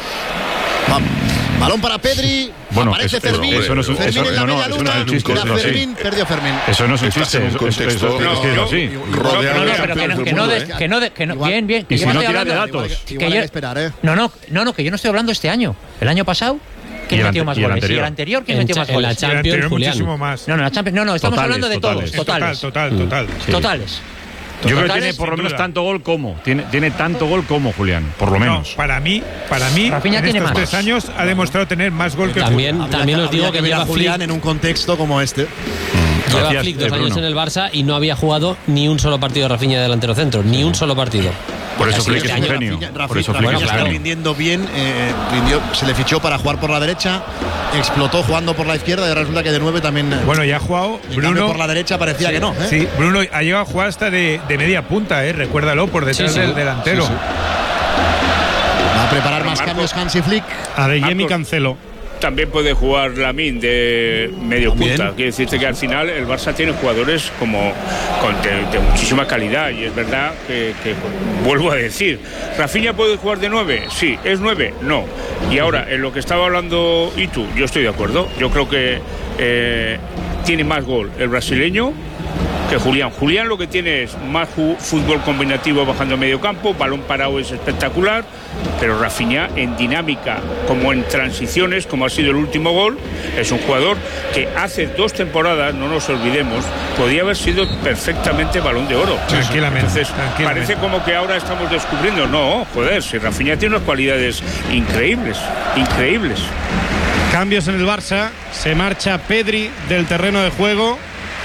Balón para Pedri. Bueno, aparece eso, Fermín. Eso no es un, Fermín eso, en la no, no, media eso no luna. es un chiste. Eso, Fermín, sí. perdió Fermín. Eso no es un Estás chiste. en un Eso, contexto, eso, eso, es que es así. Rodeado No, no, de pero que no, campeones que del no, mundo, de, ¿eh? que no, de, que no Igual, bien, bien. Que y yo si no no estoy tira de hablando, datos. Igual, igual hay que esperar, ¿eh? No, no, no, no, que yo no estoy hablando de este año. El año pasado, ¿quién Y el metió ante- más y el goles? Y el anterior. anterior, ¿quién En metió cha- más en la goles? Champions, Anterior Julián. muchísimo más. No, no, la Champions, no, no, estamos Totales, hablando de totales. todos, totales. Total, total, total. Sí. Totales. Yo creo que Totales, tiene por lo sin menos duda. tanto gol como. Tiene, tiene tanto gol como Julián, por lo menos. No, para mí, para mí, Rafinha en tiene estos más. tres años ha demostrado tener más gol que También, Julián. también os digo Habría que ver a lleva Julián Flick, en un contexto como este. lleva Gracias, Flick dos eh, años Bruno. en el Barça y no había jugado ni un solo partido de Rafinha de delantero centro. Ni un solo partido. Por eso Así Flick este es un año genio. Rafinha, Por eso Rafinha Flick es un está genio. rindiendo bien, eh, rindió, se le fichó para jugar por la derecha, explotó jugando por la izquierda y ahora resulta que de nueve también. Bueno, ya ha jugado en cambio, Bruno. por la derecha parecía que no. ¿eh? Sí, Bruno ha llegado a jugar hasta de, de media punta, ¿eh? Recuérdalo, por detrás Sí, sí. del delantero. Sí, sí. Va a preparar Pero más Marco- cambios Hansi Flick. Adeyemi Marcos. Cancelo. También puede jugar Lamine de medio También. punta. Quiere decirte que al final el Barça tiene jugadores como con de, de muchísima calidad y es verdad que, que vuelvo a decir, ¿Rafinha puede jugar de nueve? Sí. ¿Es nueve? No. Y ahora, en lo que estaba hablando Itu, yo estoy de acuerdo. Yo creo que eh, tiene más gol el brasileño que Julián. Julián lo que tiene es más ju- fútbol combinativo bajando a medio campo, balón parado es espectacular, pero Rafinha en dinámica, como en transiciones, como ha sido el último gol, es un jugador que hace dos temporadas, no nos olvidemos, podía haber sido perfectamente Balón de Oro. Tranquilamente, Entonces, tranquilamente. parece como que ahora estamos descubriendo, no, joder, si Rafinha tiene unas cualidades increíbles, increíbles. Cambios en el Barça. Se marcha Pedri del terreno de juego.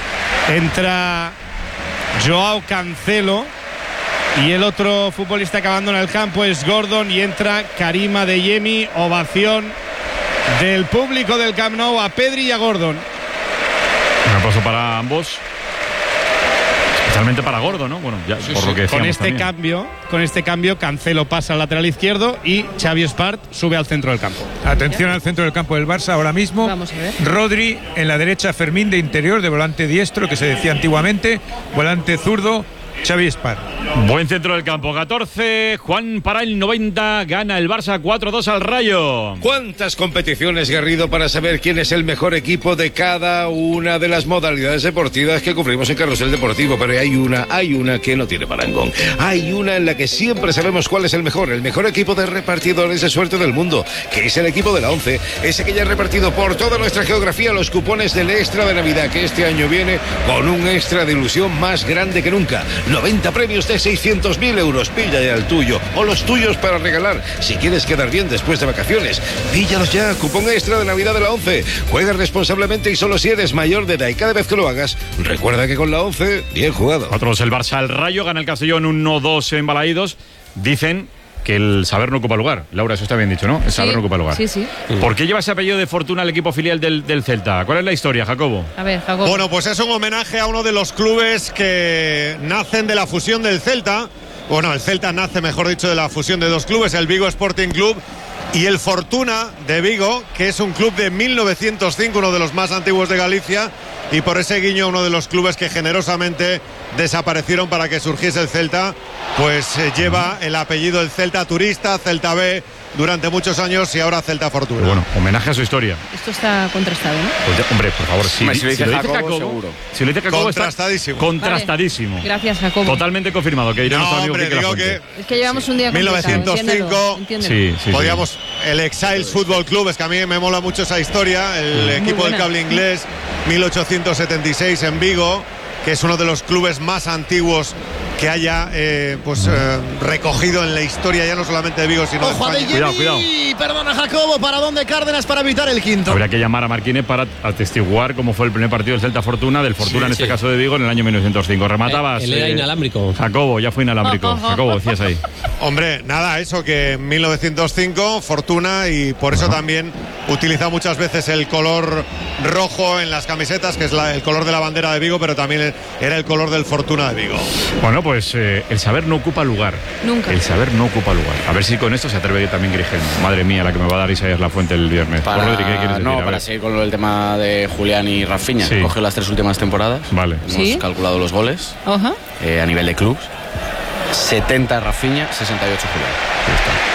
Entra Joao Cancelo. Y el otro futbolista que abandona el campo es Gordon. Y entra Karim Adeyemi. Ovación del público del Camp Nou a Pedri y a Gordon. Un aplauso para ambos. Especialmente para Gordo, ¿no? Bueno, ya Sí, por sí. lo que decíamos con este también. cambio, con este cambio, Cancelo pasa al lateral izquierdo y Xavi Espart sube al centro del campo. Atención al centro del campo del Barça ahora mismo. Vamos a ver. Rodri en la derecha, Fermín de interior, de volante diestro, que se decía antiguamente. Volante zurdo, Xavi Espart. Buen centro del campo, catorce. Juan para el noventa. Gana el Barça cuatro dos al Rayo. ¿Cuántas competiciones, Garrido, para saber quién es el mejor equipo de cada una de las modalidades deportivas que cubrimos en Carrusel Deportivo? Pero hay una, hay una que no tiene parangón. Hay una en la que siempre sabemos cuál es el mejor, el mejor equipo de repartidores de suerte del mundo, que es el equipo de la ONCE, ese que ya ha repartido por toda nuestra geografía los cupones del extra de Navidad, que este año viene con un extra de ilusión más grande que nunca. noventa premios de seiscientos mil euros. Pilla ya el tuyo o los tuyos para regalar. Si quieres quedar bien después de vacaciones, píllalos ya. Cupón extra de Navidad de la ONCE. Juega responsablemente y solo si eres mayor de edad. Y cada vez que lo hagas, recuerda que con la ONCE, bien jugado. cuatro dos el Barça al Rayo. Gana el Castellón uno dos en Balaídos. Dicen que el saber no ocupa lugar. Laura, eso está bien dicho, ¿no? El saber Sí, no ocupa lugar. sí, sí. ¿Por qué lleva ese apellido de fortuna al equipo filial del, del Celta? ¿Cuál es la historia, Jacobo? A ver, Jacob. Bueno, pues es un homenaje a uno de los clubes que nacen de la fusión del Celta. Bueno, el Celta nace, mejor dicho, de la fusión de dos clubes, el Vigo Sporting Club y el Fortuna de Vigo, que es un club de mil novecientos cinco, uno de los más antiguos de Galicia, y por ese guiño uno de los clubes que generosamente desaparecieron para que surgiese el Celta, pues eh, lleva el apellido del Celta Turista, Celta B, durante muchos años, y ahora Celta Fortuna. Pero bueno, homenaje a su historia. Esto está contrastado, ¿no? Pues ya, hombre, por favor, si, Hombre, si si, lo dice si lo dice Jacobo, Jacobo, seguro. Si lo dice Jacobo, Contrastadísimo. está contrastadísimo. Vale. Gracias, Jacobo. Totalmente confirmado, que dirá No, nuestro amigo hombre, Quique digo Lafuente. que Es que llevamos un día mil complicado, novecientos cinco, entiéndelo, Sí, sí, sí. podíamos, el Exiles Football Club, es que a mí me mola mucho esa historia, el Muy equipo del buena. cable inglés, mil ochocientos setenta y seis en Vigo, que es uno de los clubes más antiguos que haya eh, pues eh, recogido en la historia, ya no solamente de Vigo, sino de Ojo a De España. Jemi, perdona Jacobo, ¿para dónde Cárdenas para evitar el quinto? Habría que llamar a Marquínez para atestiguar cómo fue el primer partido del Celta Fortuna, del Fortuna Sí, en este sí. caso de Vigo, en el año mil novecientos cinco. Rematabas. Eh, él era inalámbrico. Jacobo, ya fue inalámbrico. Jacobo, decías ahí. Hombre, nada, eso que en mil novecientos cinco, Fortuna, y por eso también utiliza muchas veces el color rojo en las camisetas, que es la- el color de la bandera de Vigo, pero también era el color del Fortuna de Vigo. Bueno, pues eh, el saber no ocupa lugar. Nunca. El saber no ocupa lugar. A ver si con esto se atreve también Grigel. Madre mía, la que me va a dar Isaías Lafuente el viernes. Para, Pues, Rodri, ¿qué quieres decir? no, A para ver. seguir con lo del tema de Julián y Rafinha, Sí. que cogió las tres últimas temporadas. Vale. Hemos Sí. calculado los goles Ajá. eh, a nivel de clubs. setenta Rafinha, sesenta y ocho Julián.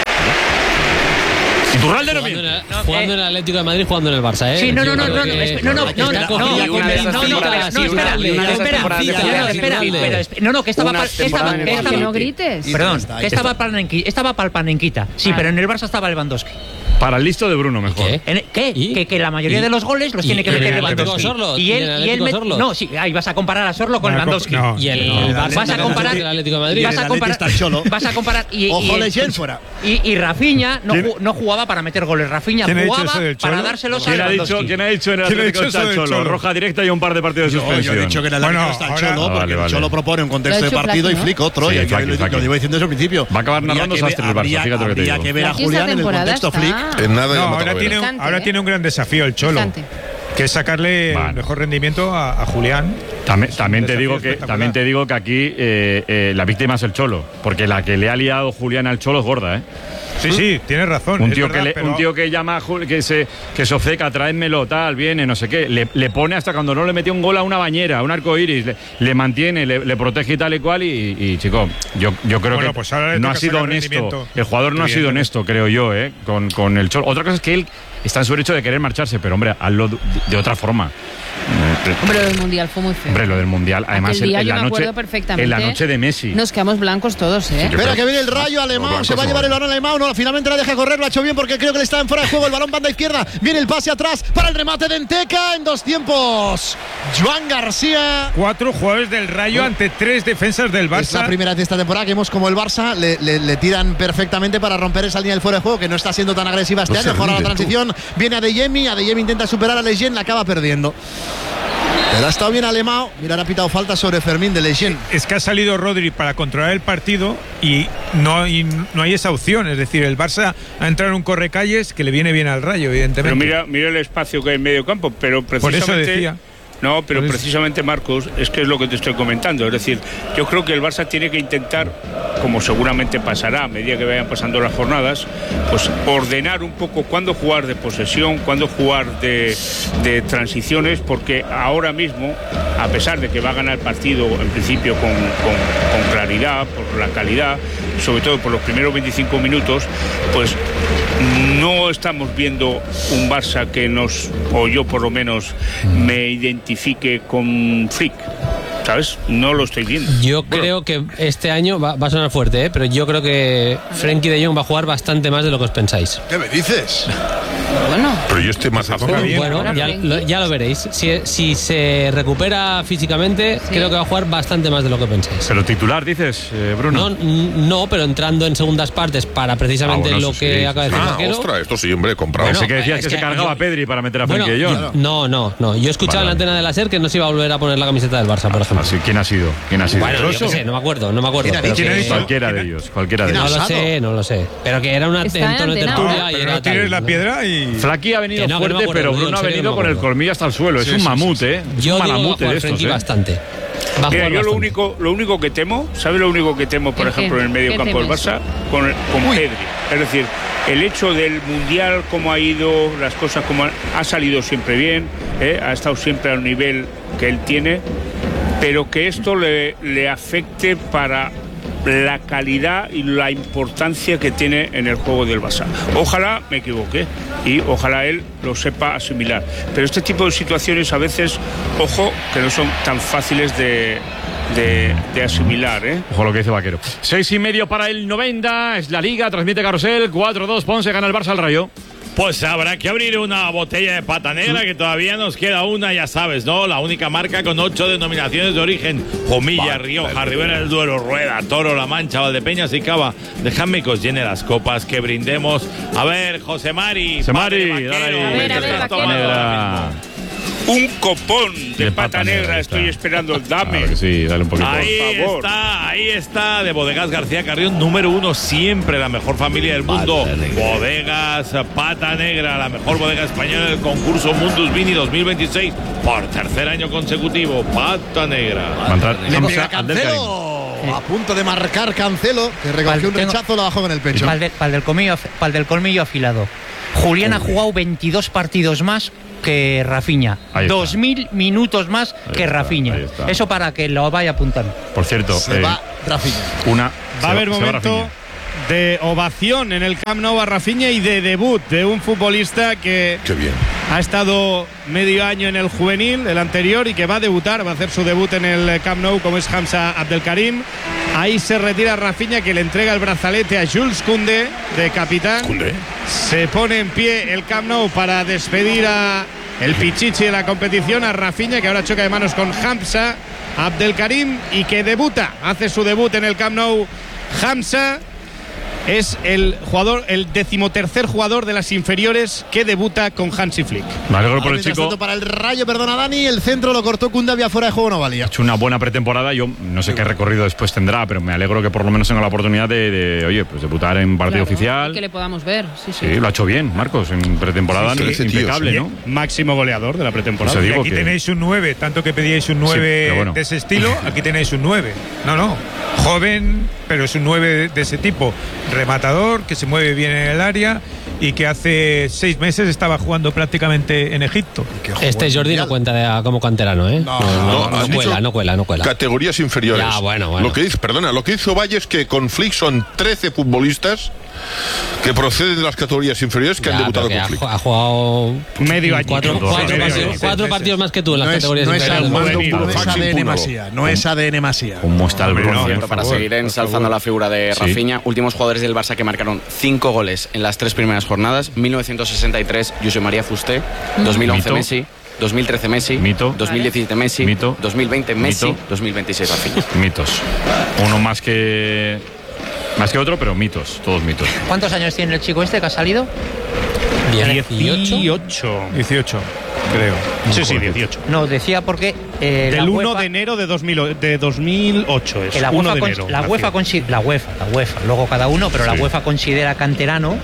Iturralde no Jugando, en miente. el, jugando en el Atlético de Madrid, jugando en el Barça, ¿eh? Sí, no, no, Yo no, creo no, no, que- espe- no, no, no, Está no, cogido no, con no, esas no, no, citas, no, sí, espera, dale, una de esas espera, temporadas de espera, Julián espera, en el espera, Madrid. espera. No, no, que estaba, Unas pa- que estaba, temporadas en que el estaba, Que no grites. perdón, está, que estaba para Nenqui- estaba para el Panenquita. Sí, Ah. pero en el Barça estaba Lewandowski. Para el listo de Bruno, mejor. ¿Qué? En- ¿Qué? ¿Y? Que, que la mayoría ¿Y? de los goles los ¿Y? tiene que ¿Y en meter el Lewandowski. Atlético Sorlo? Y ¿Y en él, el y él Atlético met- Sorlo? no, sí, ahí vas a comparar a Sorlo con No, Lewandowski. no, Y el no. Barça Vas a comparar el Atlético de Madrid. Vas a comparar, está el Cholo. vas a comparar y, Ojo, y, Leyen fuera. y, y Rafinha no, ¿Quién? ju- no jugaba para meter goles. Rafinha ¿Quién ha dicho jugaba eso del para Cholo? dárselos a ¿Quién ha, Lewandowski. dicho, ¿Quién ha dicho en el ¿Quién ha Atlético dicho está eso el del Cholo? Cholo? Roja directa y un par de partidos de Yo, suspensión. yo he dicho que en el Atlético Bueno, está el ahora- Cholo, Ah, porque vale, el vale. Cholo propone un contexto Lo ha de hecho partido Flaky, y ¿no? flick otro. Sí, y yo Flaky, lo, Flaky. lo llevo diciendo desde el principio. Va a acabar Habría narrando que sastres ver- del Barça, habría- fíjate lo que te habría digo. que ver a Aquí esta Julián en el temporada contexto está- flick. En nada No, ya ahora Matavera. tiene, un, Picante, ahora ¿eh? tiene un gran desafío el Cholo, Picante. que es sacarle Vale. el mejor rendimiento a, a Julián. También, también te desafío digo que espectacular. también te digo que aquí eh, eh, la víctima es el Cholo, porque la que le ha liado Julián al Cholo es gorda, ¿eh? Sí, sí, tienes razón. Un es tío, verdad, que le- pero- un tío que llama a Jul- que se que se obceca, tráemelo, tal, viene, no sé qué, le, le pone hasta cuando no le metió un gol a una bañera, a un arco iris, le, le mantiene, le, le protege y tal y cual, y, y, chico, yo, yo creo Bueno, que pues ahora le no ha toca sido sacar honesto. rendimiento. El jugador no ha sido Evidentemente. honesto, creo yo, ¿eh? Con, con el Cholo. Otra cosa es que él está en su derecho de querer marcharse, pero hombre, hazlo de, de otra forma. Eh, Hombre, lo del Mundial fue muy feo. Hombre, lo del Mundial, además Aquel en, día en yo la me noche acuerdo perfectamente. en la noche de Messi. Nos quedamos blancos todos, ¿eh? Sí, Espera que viene el Rayo Alemán, Los se va a blancos llevar el no. balón Alemán, no, finalmente la deja correr, lo ha hecho bien porque creo que le está en fuera de juego, el balón banda izquierda, viene el pase atrás para el remate de Enteca en dos tiempos. Joan García. Cuatro jugadores del Rayo ante tres defensas del Es la Barça. primera vez de esta temporada que vemos como el Barça le, le- le tiran perfectamente para romper esa línea del fuera de juego, que no está siendo tan agresiva este No se año. Ahora la rinde, tú. transición viene a Adeyemi, Adeyemi intenta superar a Leyen, la acaba perdiendo. Pero ha estado bien Alemão. Mira, ha pitado falta sobre Fermín de Leyen. Es que ha salido Rodri para controlar el partido y no, hay- no hay esa opción. Es decir, el Barça ha entrado en un correcalles que le viene bien al Rayo, evidentemente. Pero mira, mira el espacio que hay en medio campo, pero Por precisamente... eso decía. No, pero Por eso. precisamente, Marcos, es que es lo que te estoy comentando. Es decir, yo creo que el Barça tiene que intentar, como seguramente pasará a medida que vayan pasando las jornadas, pues ordenar un poco cuándo jugar de posesión, cuándo jugar de, de transiciones, porque ahora mismo, a pesar de que va a ganar el partido en principio con, con- con claridad, por la calidad, sobre todo por los primeros veinticinco minutos, pues no estamos viendo un Barça que nos, o yo por lo menos, me identifique con Flick. ¿Sabes? No lo estoy viendo. Yo creo que este año va, va a sonar fuerte, ¿eh? Pero yo creo que Frenkie de Jong va a jugar bastante más de lo que os pensáis. ¿Qué me dices? Bueno. Pero yo estoy más a fondo. Bueno, ya lo, ya lo veréis. Si, si se recupera físicamente, Sí. creo que va a jugar bastante más de lo que pensáis. Pero titular, dices, eh, Bruno. No, n- no, pero entrando en segundas partes para precisamente Ah, bueno, lo eso que sí, acaba de decir Ah, Vaquero. ostras, esto sí, hombre, comprado. Bueno, Pensé que decías es que, se que cargaba yo- a Pedri para meter a Bueno, Frenkie de Jong. yo- no, no, no. Yo he escuchado Vale, en la vale. antena de la SER que no se iba a volver a poner la camiseta del Barça, por ejemplo. Así, ¿quién ha sido? ¿Quién ha sido? Bueno, yo qué sé, no me acuerdo, no me acuerdo. ¿Quién ha pero dicho? que- ¿Quién ha dicho? Cualquiera ¿Quién de ha- ellos, cualquiera de ¿Quién ha ellos. No lo Asado. sé, no lo sé. Pero que era una Está en tono de entenado. tertulia y Pero era no tienes tal. la piedra y. Flaky ha venido Que no, que no me fuerte, acuerdo, pero lo digo Bruno en ha serio, venido no me con el acuerdo. colmillo hasta el suelo. Es Sí, un sí, mamut, sí, ¿eh? Es Yo un digo malamute Juan de estos, Frenkie ¿eh? bastante. Mira, yo lo único, lo único que temo, ¿sabe lo único que temo, por ejemplo, en el medio campo del Barça? Con, con Pedri. Es decir, el hecho del Mundial, cómo ha ido, las cosas como ha, ha salido siempre bien, ¿eh? Ha estado siempre al nivel que él tiene, pero que esto le, le afecte para la calidad y la importancia que tiene en el juego del Barça. Ojalá me equivoque y ojalá él lo sepa asimilar. Pero este tipo de situaciones a veces, ojo, que no son tan fáciles de, de, de asimilar, ¿eh? Ojo lo que dice Vaquero. Seis y medio para el noventa, es la Liga, transmite Carrusel, cuatro dos, Ponce, gana el Barça al Rayo. Pues habrá que abrir una botella de pata negra, que todavía nos queda una, ya sabes, ¿no? La única marca con ocho denominaciones de origen: Jumilla, Rioja, Ribera del Duero, Rueda, Toro, La Mancha, Valdepeñas y Cava. Dejadme que os llene las copas, que brindemos. A ver, José Mari. José Mari, dale ahí. A ver, a ver, Vaquero. Un copón de, de pata, pata negra, negra estoy esperando. Dame. Claro que sí, dale un poquito. Ahí por favor. está, ahí está, de Bodegas García Carrión, número uno, siempre la mejor familia del mundo. Bodegas Pata Negra, la mejor bodega española del concurso Mundus Vini dos mil veintiséis, por tercer año consecutivo. Pata Negra. Le pega Cancelo, a punto de marcar Cancelo, que recogió un rechazo, lo bajó con el pecho. Pal, de, pal, del colmillo, pal del colmillo afilado. Julián ha jugado veintidós partidos más que Rafinha. Dos mil minutos más ahí que está, Rafinha. Eso para que lo vaya apuntando. Por cierto, se eh, va Rafinha. Una, va a haber momento de ovación en el Camp Nou a Rafinha y de debut de un futbolista que Qué bien. ha estado medio año en el juvenil, el anterior, y que va a debutar, va a hacer su debut en el Camp Nou, como es Hamza Abdelkarim. Ahí se retira Rafinha, que le entrega el brazalete a Jules Koundé, de capitán. Koundé. Se pone en pie el Camp Nou para despedir a el pichichi de la competición, a Rafinha, que ahora choca de manos con Hamza Abdelkarim y que debuta, hace su debut en el Camp Nou. Hamza es el jugador, el decimotercer jugador de las inferiores que debuta con Hansi Flick. Me alegro por el chico. Para el Rayo, perdona Dani, el centro lo cortó Koundé, había fuera de juego, no valía. Ha hecho una buena pretemporada, yo no sé qué recorrido después tendrá, pero me alegro que por lo menos tenga la oportunidad de, de oye, pues debutar en partido claro, oficial. que le podamos ver, sí, sí. Sí, lo ha hecho bien, Marcos, en pretemporada, sí, sí, impecable, tío, ¿no? Máximo goleador de la pretemporada. Pues y aquí que... tenéis un nueve, tanto que pedíais un nueve sí, bueno. de ese estilo, aquí tenéis un nueve. No, no, joven, pero es un nueve de ese tipo, rematador, que se mueve bien en el área y que hace seis meses estaba jugando prácticamente en Egipto. Este Jordi no cuenta de, como canterano, ¿eh? No, no, no, no, no cuela, no cuela, no cuela. Categorías inferiores. Ya, bueno, bueno. Lo que dice, perdona, lo que hizo Valle es que con Flick son trece futbolistas que proceden de las categorías inferiores que ya, han debutado que con ha, Flick. Ha jugado medio año. Cuatro, cuatro, partidos, cuatro partidos más que tú en las no categorías es, no inferiores. Es, no es A D N Masía, no es A D N Masía. ¿Cómo está el bronce? No, para seguir ensalzando la figura de Rafinha, sí. Últimos jugadores del Barça que marcaron cinco goles en las tres primeras jornadas: mil novecientos sesenta y tres, Josep María Fusté; dos mil once, Mito. Messi; dos mil trece, Messi; Mito. dos mil diecisiete, Messi; Mito. dos mil veinte, Messi; Mito. dos mil veintiséis, Rafinha. Mitos. Uno más que más que otro, pero mitos, todos mitos. ¿Cuántos años tiene el chico este que ha salido? dieciocho. dieciocho, creo. Sí, sí, dieciocho. No, decía porque eh, del la uno UEFA, de enero de, dos mil, de dos mil ocho es. la uno UEFA, de con, enero, la, UEFA consi- la UEFA, la UEFA, luego cada uno, pero sí. La UEFA considera canterano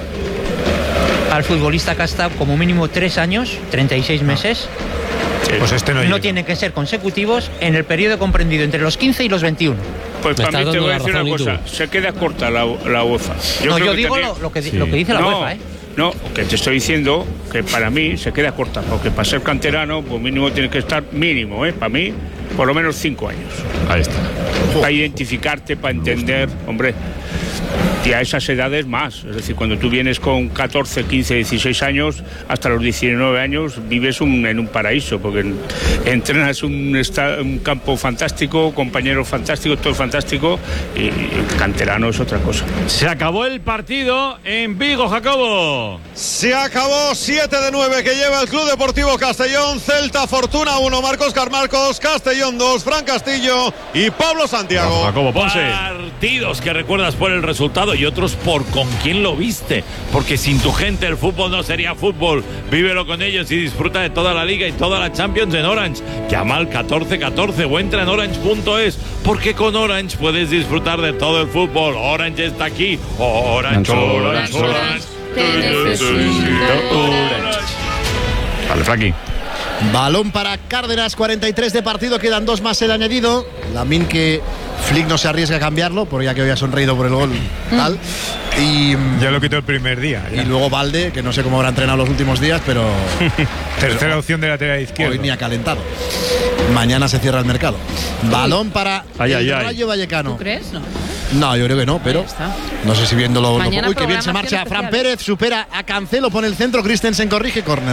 al futbolista que ha estado como mínimo tres años, treinta y seis meses. Sí. Pues este no, no tienen que ser consecutivos en el periodo comprendido entre los quince y los veintiuno. Pues para mí te voy a decir una cosa, se queda corta la, la UEFA. Yo no, yo digo lo, lo, que, sí. lo que dice la no, UEFA, ¿eh? No, que te estoy diciendo que para mí se queda corta, porque para ser canterano, pues mínimo tiene que estar mínimo, ¿eh? Para mí, por lo menos cinco años. Ahí está. Para identificarte, para entender, hombre. Y a esas edades más, es decir, cuando tú vienes con catorce, quince, dieciséis años, hasta los diecinueve años vives un, en un paraíso, porque entrenas un, un campo fantástico, compañeros fantásticos, todo fantástico, y, y el canterano es otra cosa. Se acabó el partido en Vigo, Jacobo. Se acabó, siete de nueve que lleva el Club Deportivo Castellón. Celta Fortuna uno, Marcos Carmarcos, Castellón dos, Fran Castillo y Pablo Santiago. Jacobo Ponce. Partidos que recuerdas por el resultado y otros por con quién lo viste, porque sin tu gente el fútbol no sería fútbol. Vívelo con ellos y disfruta de toda la Liga y toda la Champions en Orange. Llama al catorce catorce o entra en orange punto es, porque con Orange puedes disfrutar de todo el fútbol. Orange está aquí. Orange, Orange, Orange. Vale, Frankie. Balón para Cárdenas, cuarenta y tres de partido, quedan dos más el añadido. Lamine, que Flick no se arriesga a cambiarlo, porque ya que había sonreído por el gol, tal. Y ya lo quitó el primer día. Ya. Y luego Valde, que no sé cómo habrá entrenado los últimos días, pero tercera opción de lateral izquierdo. Hoy ni ha calentado. Mañana se cierra el mercado. Balón para ay, el ay, ay. Rayo Vallecano. ¿Tú crees? No. No, yo creo que no, pero no sé si viéndolo. Mañana Uy, qué bien se marcha Fran Pérez, supera a Cancelo, pone el centro, Christensen corrige, córner.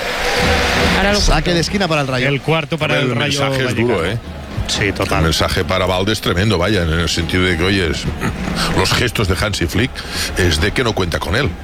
Saque de esquina para el Rayo. El cuarto para el, el Rayo mensaje es duro, ¿eh? Sí, total. El mensaje para Valde es tremendo, vaya, en el sentido de que, oye, es, los gestos de Hansi Flick es de que no cuenta con él.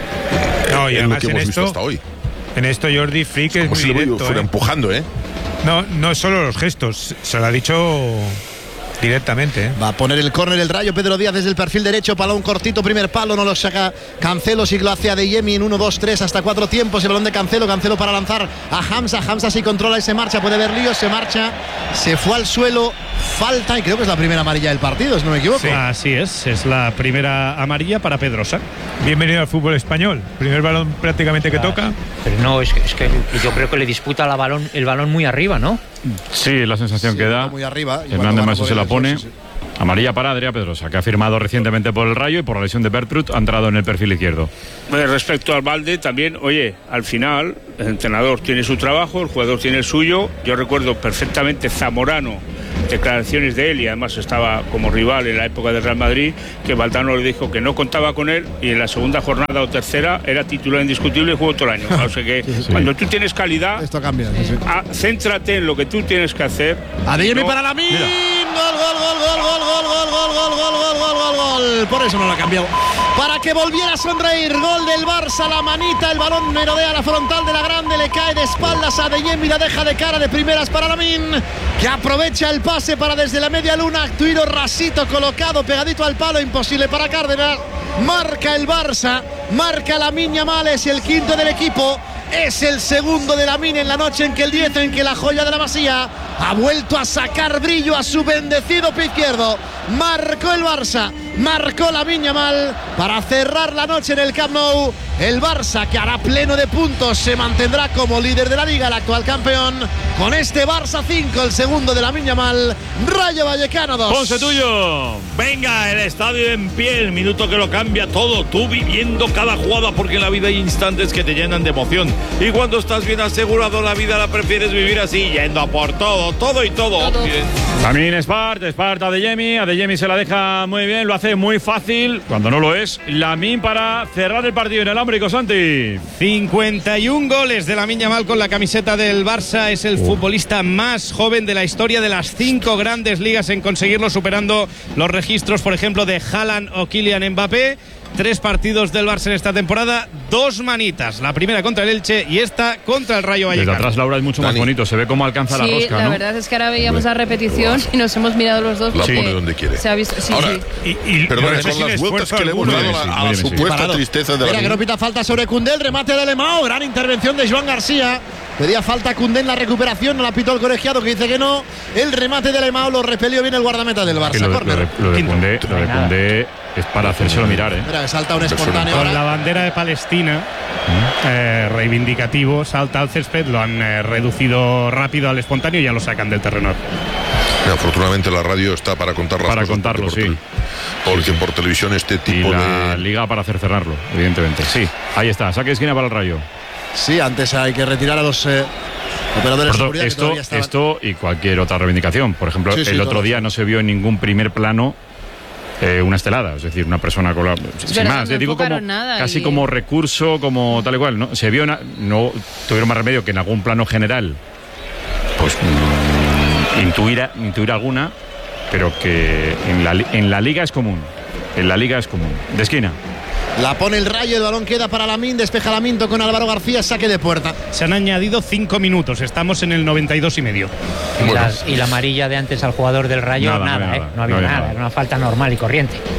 No, y es además lo que en hemos esto, visto hasta hoy. En esto Jordi Flick es Como muy si directo, lo fuera ¿eh? empujando, ¿eh? No, no es solo los gestos, se lo ha dicho directamente, ¿eh? Va a poner el córner el Rayo, Pedro Díaz desde el perfil derecho, balón cortito, primer palo, no lo saca Cancelo, sí lo hace Adeyemi en uno, dos, tres, hasta cuatro tiempos, el balón de Cancelo, Cancelo para lanzar a Hamza, Hamza sí controla y se marcha, puede haber lío, se marcha, se fue al suelo, falta y creo que es la primera amarilla del partido, si no me equivoco. Sí, así es, es la primera amarilla para Pedrosa. Bienvenido al fútbol español, primer balón prácticamente que toca. Pero no, es que, es que yo creo que le disputa la balón, el balón muy arriba, ¿no? Sí, la sensación Sí, que da. muy arriba. Hernández Maso se la pone. Sí, sí. Amarilla para Adrià Pedrosa, que ha firmado recientemente por el Rayo y por la lesión de Bertrud ha entrado en el perfil izquierdo. Bueno, respecto al Valde, también, oye, al final el entrenador tiene su trabajo, el jugador tiene el suyo. Yo recuerdo perfectamente Zamorano, declaraciones de él, y además estaba como rival en la época del Real Madrid, que Valdano le dijo que no contaba con él y en la segunda jornada o tercera era titular indiscutible y jugó todo el año. O sea que Sí, sí. cuando tú tienes calidad, Esto cambia. Sí, sí. ah, céntrate en lo que tú tienes que hacer. Adeyemi No, para Lamine. Gol, gol, gol, gol, gol, gol, gol, gol, gol, gol, gol, gol, gol, gol. Por eso no lo ha cambiado. Para que volviera a sonreír. Gol del Barça, la manita, el balón merodea la frontal de la grande, le cae de espaldas a Adeyemi, la deja de cara de primeras para Lamine, que aprovecha el pase para desde la media luna, tiro rasito colocado pegadito al palo, imposible para Cárdenas. Marca el Barça, marca Lamine Yamal, es el quinto del equipo. Es el segundo de Lamine en la noche en que el diez, en que la joya de la Masía ha vuelto a sacar brillo a su bendecido pie izquierdo. Marcó el Barça, marcó Lamine Yamal para cerrar la noche en el Camp Nou. El Barça, que hará pleno de puntos, se mantendrá como líder de la Liga, el actual campeón. Con este Barça cinco, el segundo de Lamine Yamal, Rayo Vallecano dos. Ponce tuyo. Venga, el estadio en pie, el minuto que lo cambia todo, tú viviendo cada jugada, porque en la vida hay instantes que te llenan de emoción. Y cuando estás bien asegurado, la vida la prefieres vivir así, yendo a por todo, todo y todo. También Spart, Spart Adeyemi, Adeyemi se la deja muy bien, lo hace muy fácil, cuando no lo es. Lamine para cerrar el partido en el Alambrico, Santi. cincuenta y un goles de Lamine Yamal con la camiseta del Barça, es el futbolista más joven de la historia de las cinco grandes ligas en conseguirlo, superando los registros, por ejemplo, de Haaland o Kylian Mbappé. Tres partidos del Barça en esta temporada, dos manitas, la primera contra el Elche y esta contra el Rayo Vallecano. Desde atrás, Laura, es mucho más bonito, se ve cómo alcanza la Sí, rosca, la ¿no? verdad es que ahora veíamos la repetición y nos hemos mirado los dos. La porque pone donde quiere. Se ha visto, sí, Ahora, sí. Y, y Perdón, no sé con si las le vueltas esfuerzo que le hemos alguno, dado ¿eh? a, Sí, a muy la bien, sí. supuesta Parado. tristeza de la Mira que no pita falta sobre Koundé, el remate de Alemão, gran intervención de Joan García. Pedía falta Koundé en la recuperación, no la pitó el colegiado, que dice que no. El remate de Alemão lo repelió bien el guardameta del Y Barça. lo, de- lo Córner. de, lo de Koundé, lo de Koundé es para hacérselo mirar, ¿eh? Mira que salta un espontáneo Con la ahora. bandera de Palestina, eh, reivindicativo, salta al césped, lo han eh, reducido rápido al espontáneo y ya lo sacan del terreno. Y afortunadamente la radio está para contar las Para cosas, contarlo, porque por sí. tel- Porque por televisión este Y tipo la de... liga para hacer cerrarlo, evidentemente. Sí, ahí está, saque de esquina para el Rayo. Sí, antes hay que retirar a los eh, operadores Por de tanto, seguridad que esto, todavía estaban. esto y cualquier otra reivindicación. Por ejemplo, Sí, sí, el otro todo. día no se vio en ningún primer plano eh, una estelada, es decir, una persona con la... Sin verdad, más, no eh, digo como, enfocaron nada casi y- como recurso, como tal y cual. ¿no? Se vio, na- no tuvieron más remedio que en algún plano general, pues mm, intuir, intuir alguna, pero que en la, li- en la liga es común. En la liga es común. De esquina. La pone el Rayo, el balón queda para Lamine, despeja Lamine con Álvaro García, saque de puerta. Se han añadido cinco minutos, estamos en el noventa y dos y medio. Y, las- y la amarilla de antes al jugador del Rayo, Nada, nada, no había ¿eh? nada, No había no había nada, nada. era una falta normal y corriente.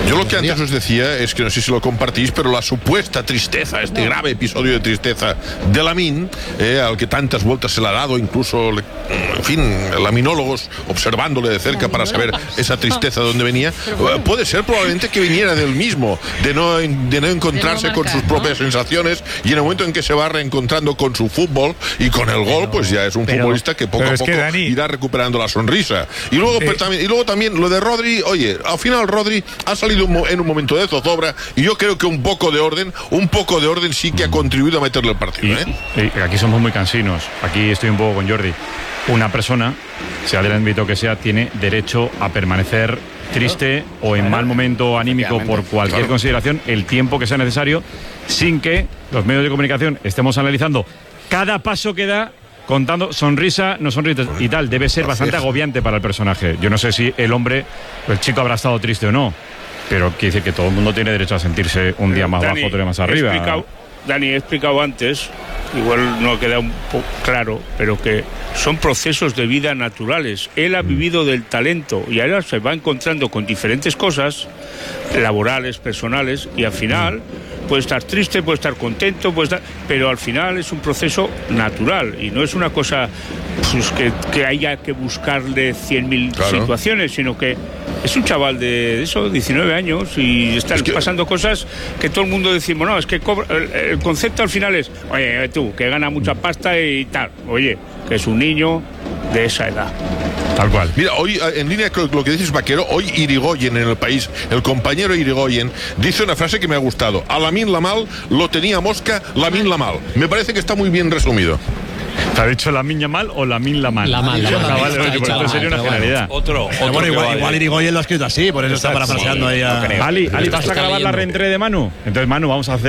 Yo lo que antes os decía es que no sé si lo compartís, pero la supuesta tristeza, este grave episodio de tristeza de Lamine, eh, al que tantas vueltas se le ha dado, incluso, en fin, laminólogos observándole de cerca para saber esa tristeza de dónde venía, eh, puede ser probablemente que viniera del mismo, de no, de no encontrarse de no marcar, con sus propias ¿no? sensaciones, y en el momento en que se va reencontrando con su fútbol y con el gol, pues ya es un pero, futbolista que poco a poco Dani, irá recuperando la sonrisa. Y luego, eh, también, y luego también lo de Rodri, oye, al final Rodri ha salido un, en un momento de zozobra, y yo creo que un poco de orden, un poco de orden sí que ha contribuido a meterle el partido. Y, ¿eh? y aquí somos muy cansinos, aquí estoy un poco con Jordi. Una persona, sea del ámbito que sea, tiene derecho a permanecer triste o en mal momento anímico por cualquier claro. consideración el tiempo que sea necesario, sin que los medios de comunicación estemos analizando cada paso que da, contando sonrisa, no sonrisa y tal. Debe ser bastante agobiante para el personaje. Yo no sé si el hombre, el chico habrá estado triste o no, pero quiere decir que todo el mundo tiene derecho a sentirse un día más Dani, bajo, otro día más arriba. He explicado, Dani, he explicado antes, igual no ha quedado un poco claro, pero que son procesos de vida naturales. Él ha vivido del talento y ahora se va encontrando con diferentes cosas laborales, personales, y al final puede estar triste, puede estar contento, puede estar, pero al final es un proceso natural y no es una cosa pues, que, que haya que buscarle cien mil claro. situaciones, sino que es un chaval de eso, diecinueve años, y están es que... pasando cosas que todo el mundo decimos, no, es que cobra, el, el concepto al final es, oye, tú, que gana mucha pasta y tal, oye, que es un niño de esa edad. Tal cual. Mira, hoy, en línea con lo que dices, Vaquero, hoy Irigoyen en El País, el compañero Irigoyen, dice una frase que me ha gustado. A Lamine Yamal lo tenía Mosca, Lamine Yamal. Me parece que está muy bien resumido. ¿Te ha dicho Lamine Yamal o Lamine Yamal? Yamal. Sería una generalidad. Otro, otro bueno, igual, igual Irigoyen lo ha escrito así, por eso está parafraseando ahí a... Ali, Ali, ¿vas a grabar la reentrée de Manu? Entonces, Manu, vamos a hacer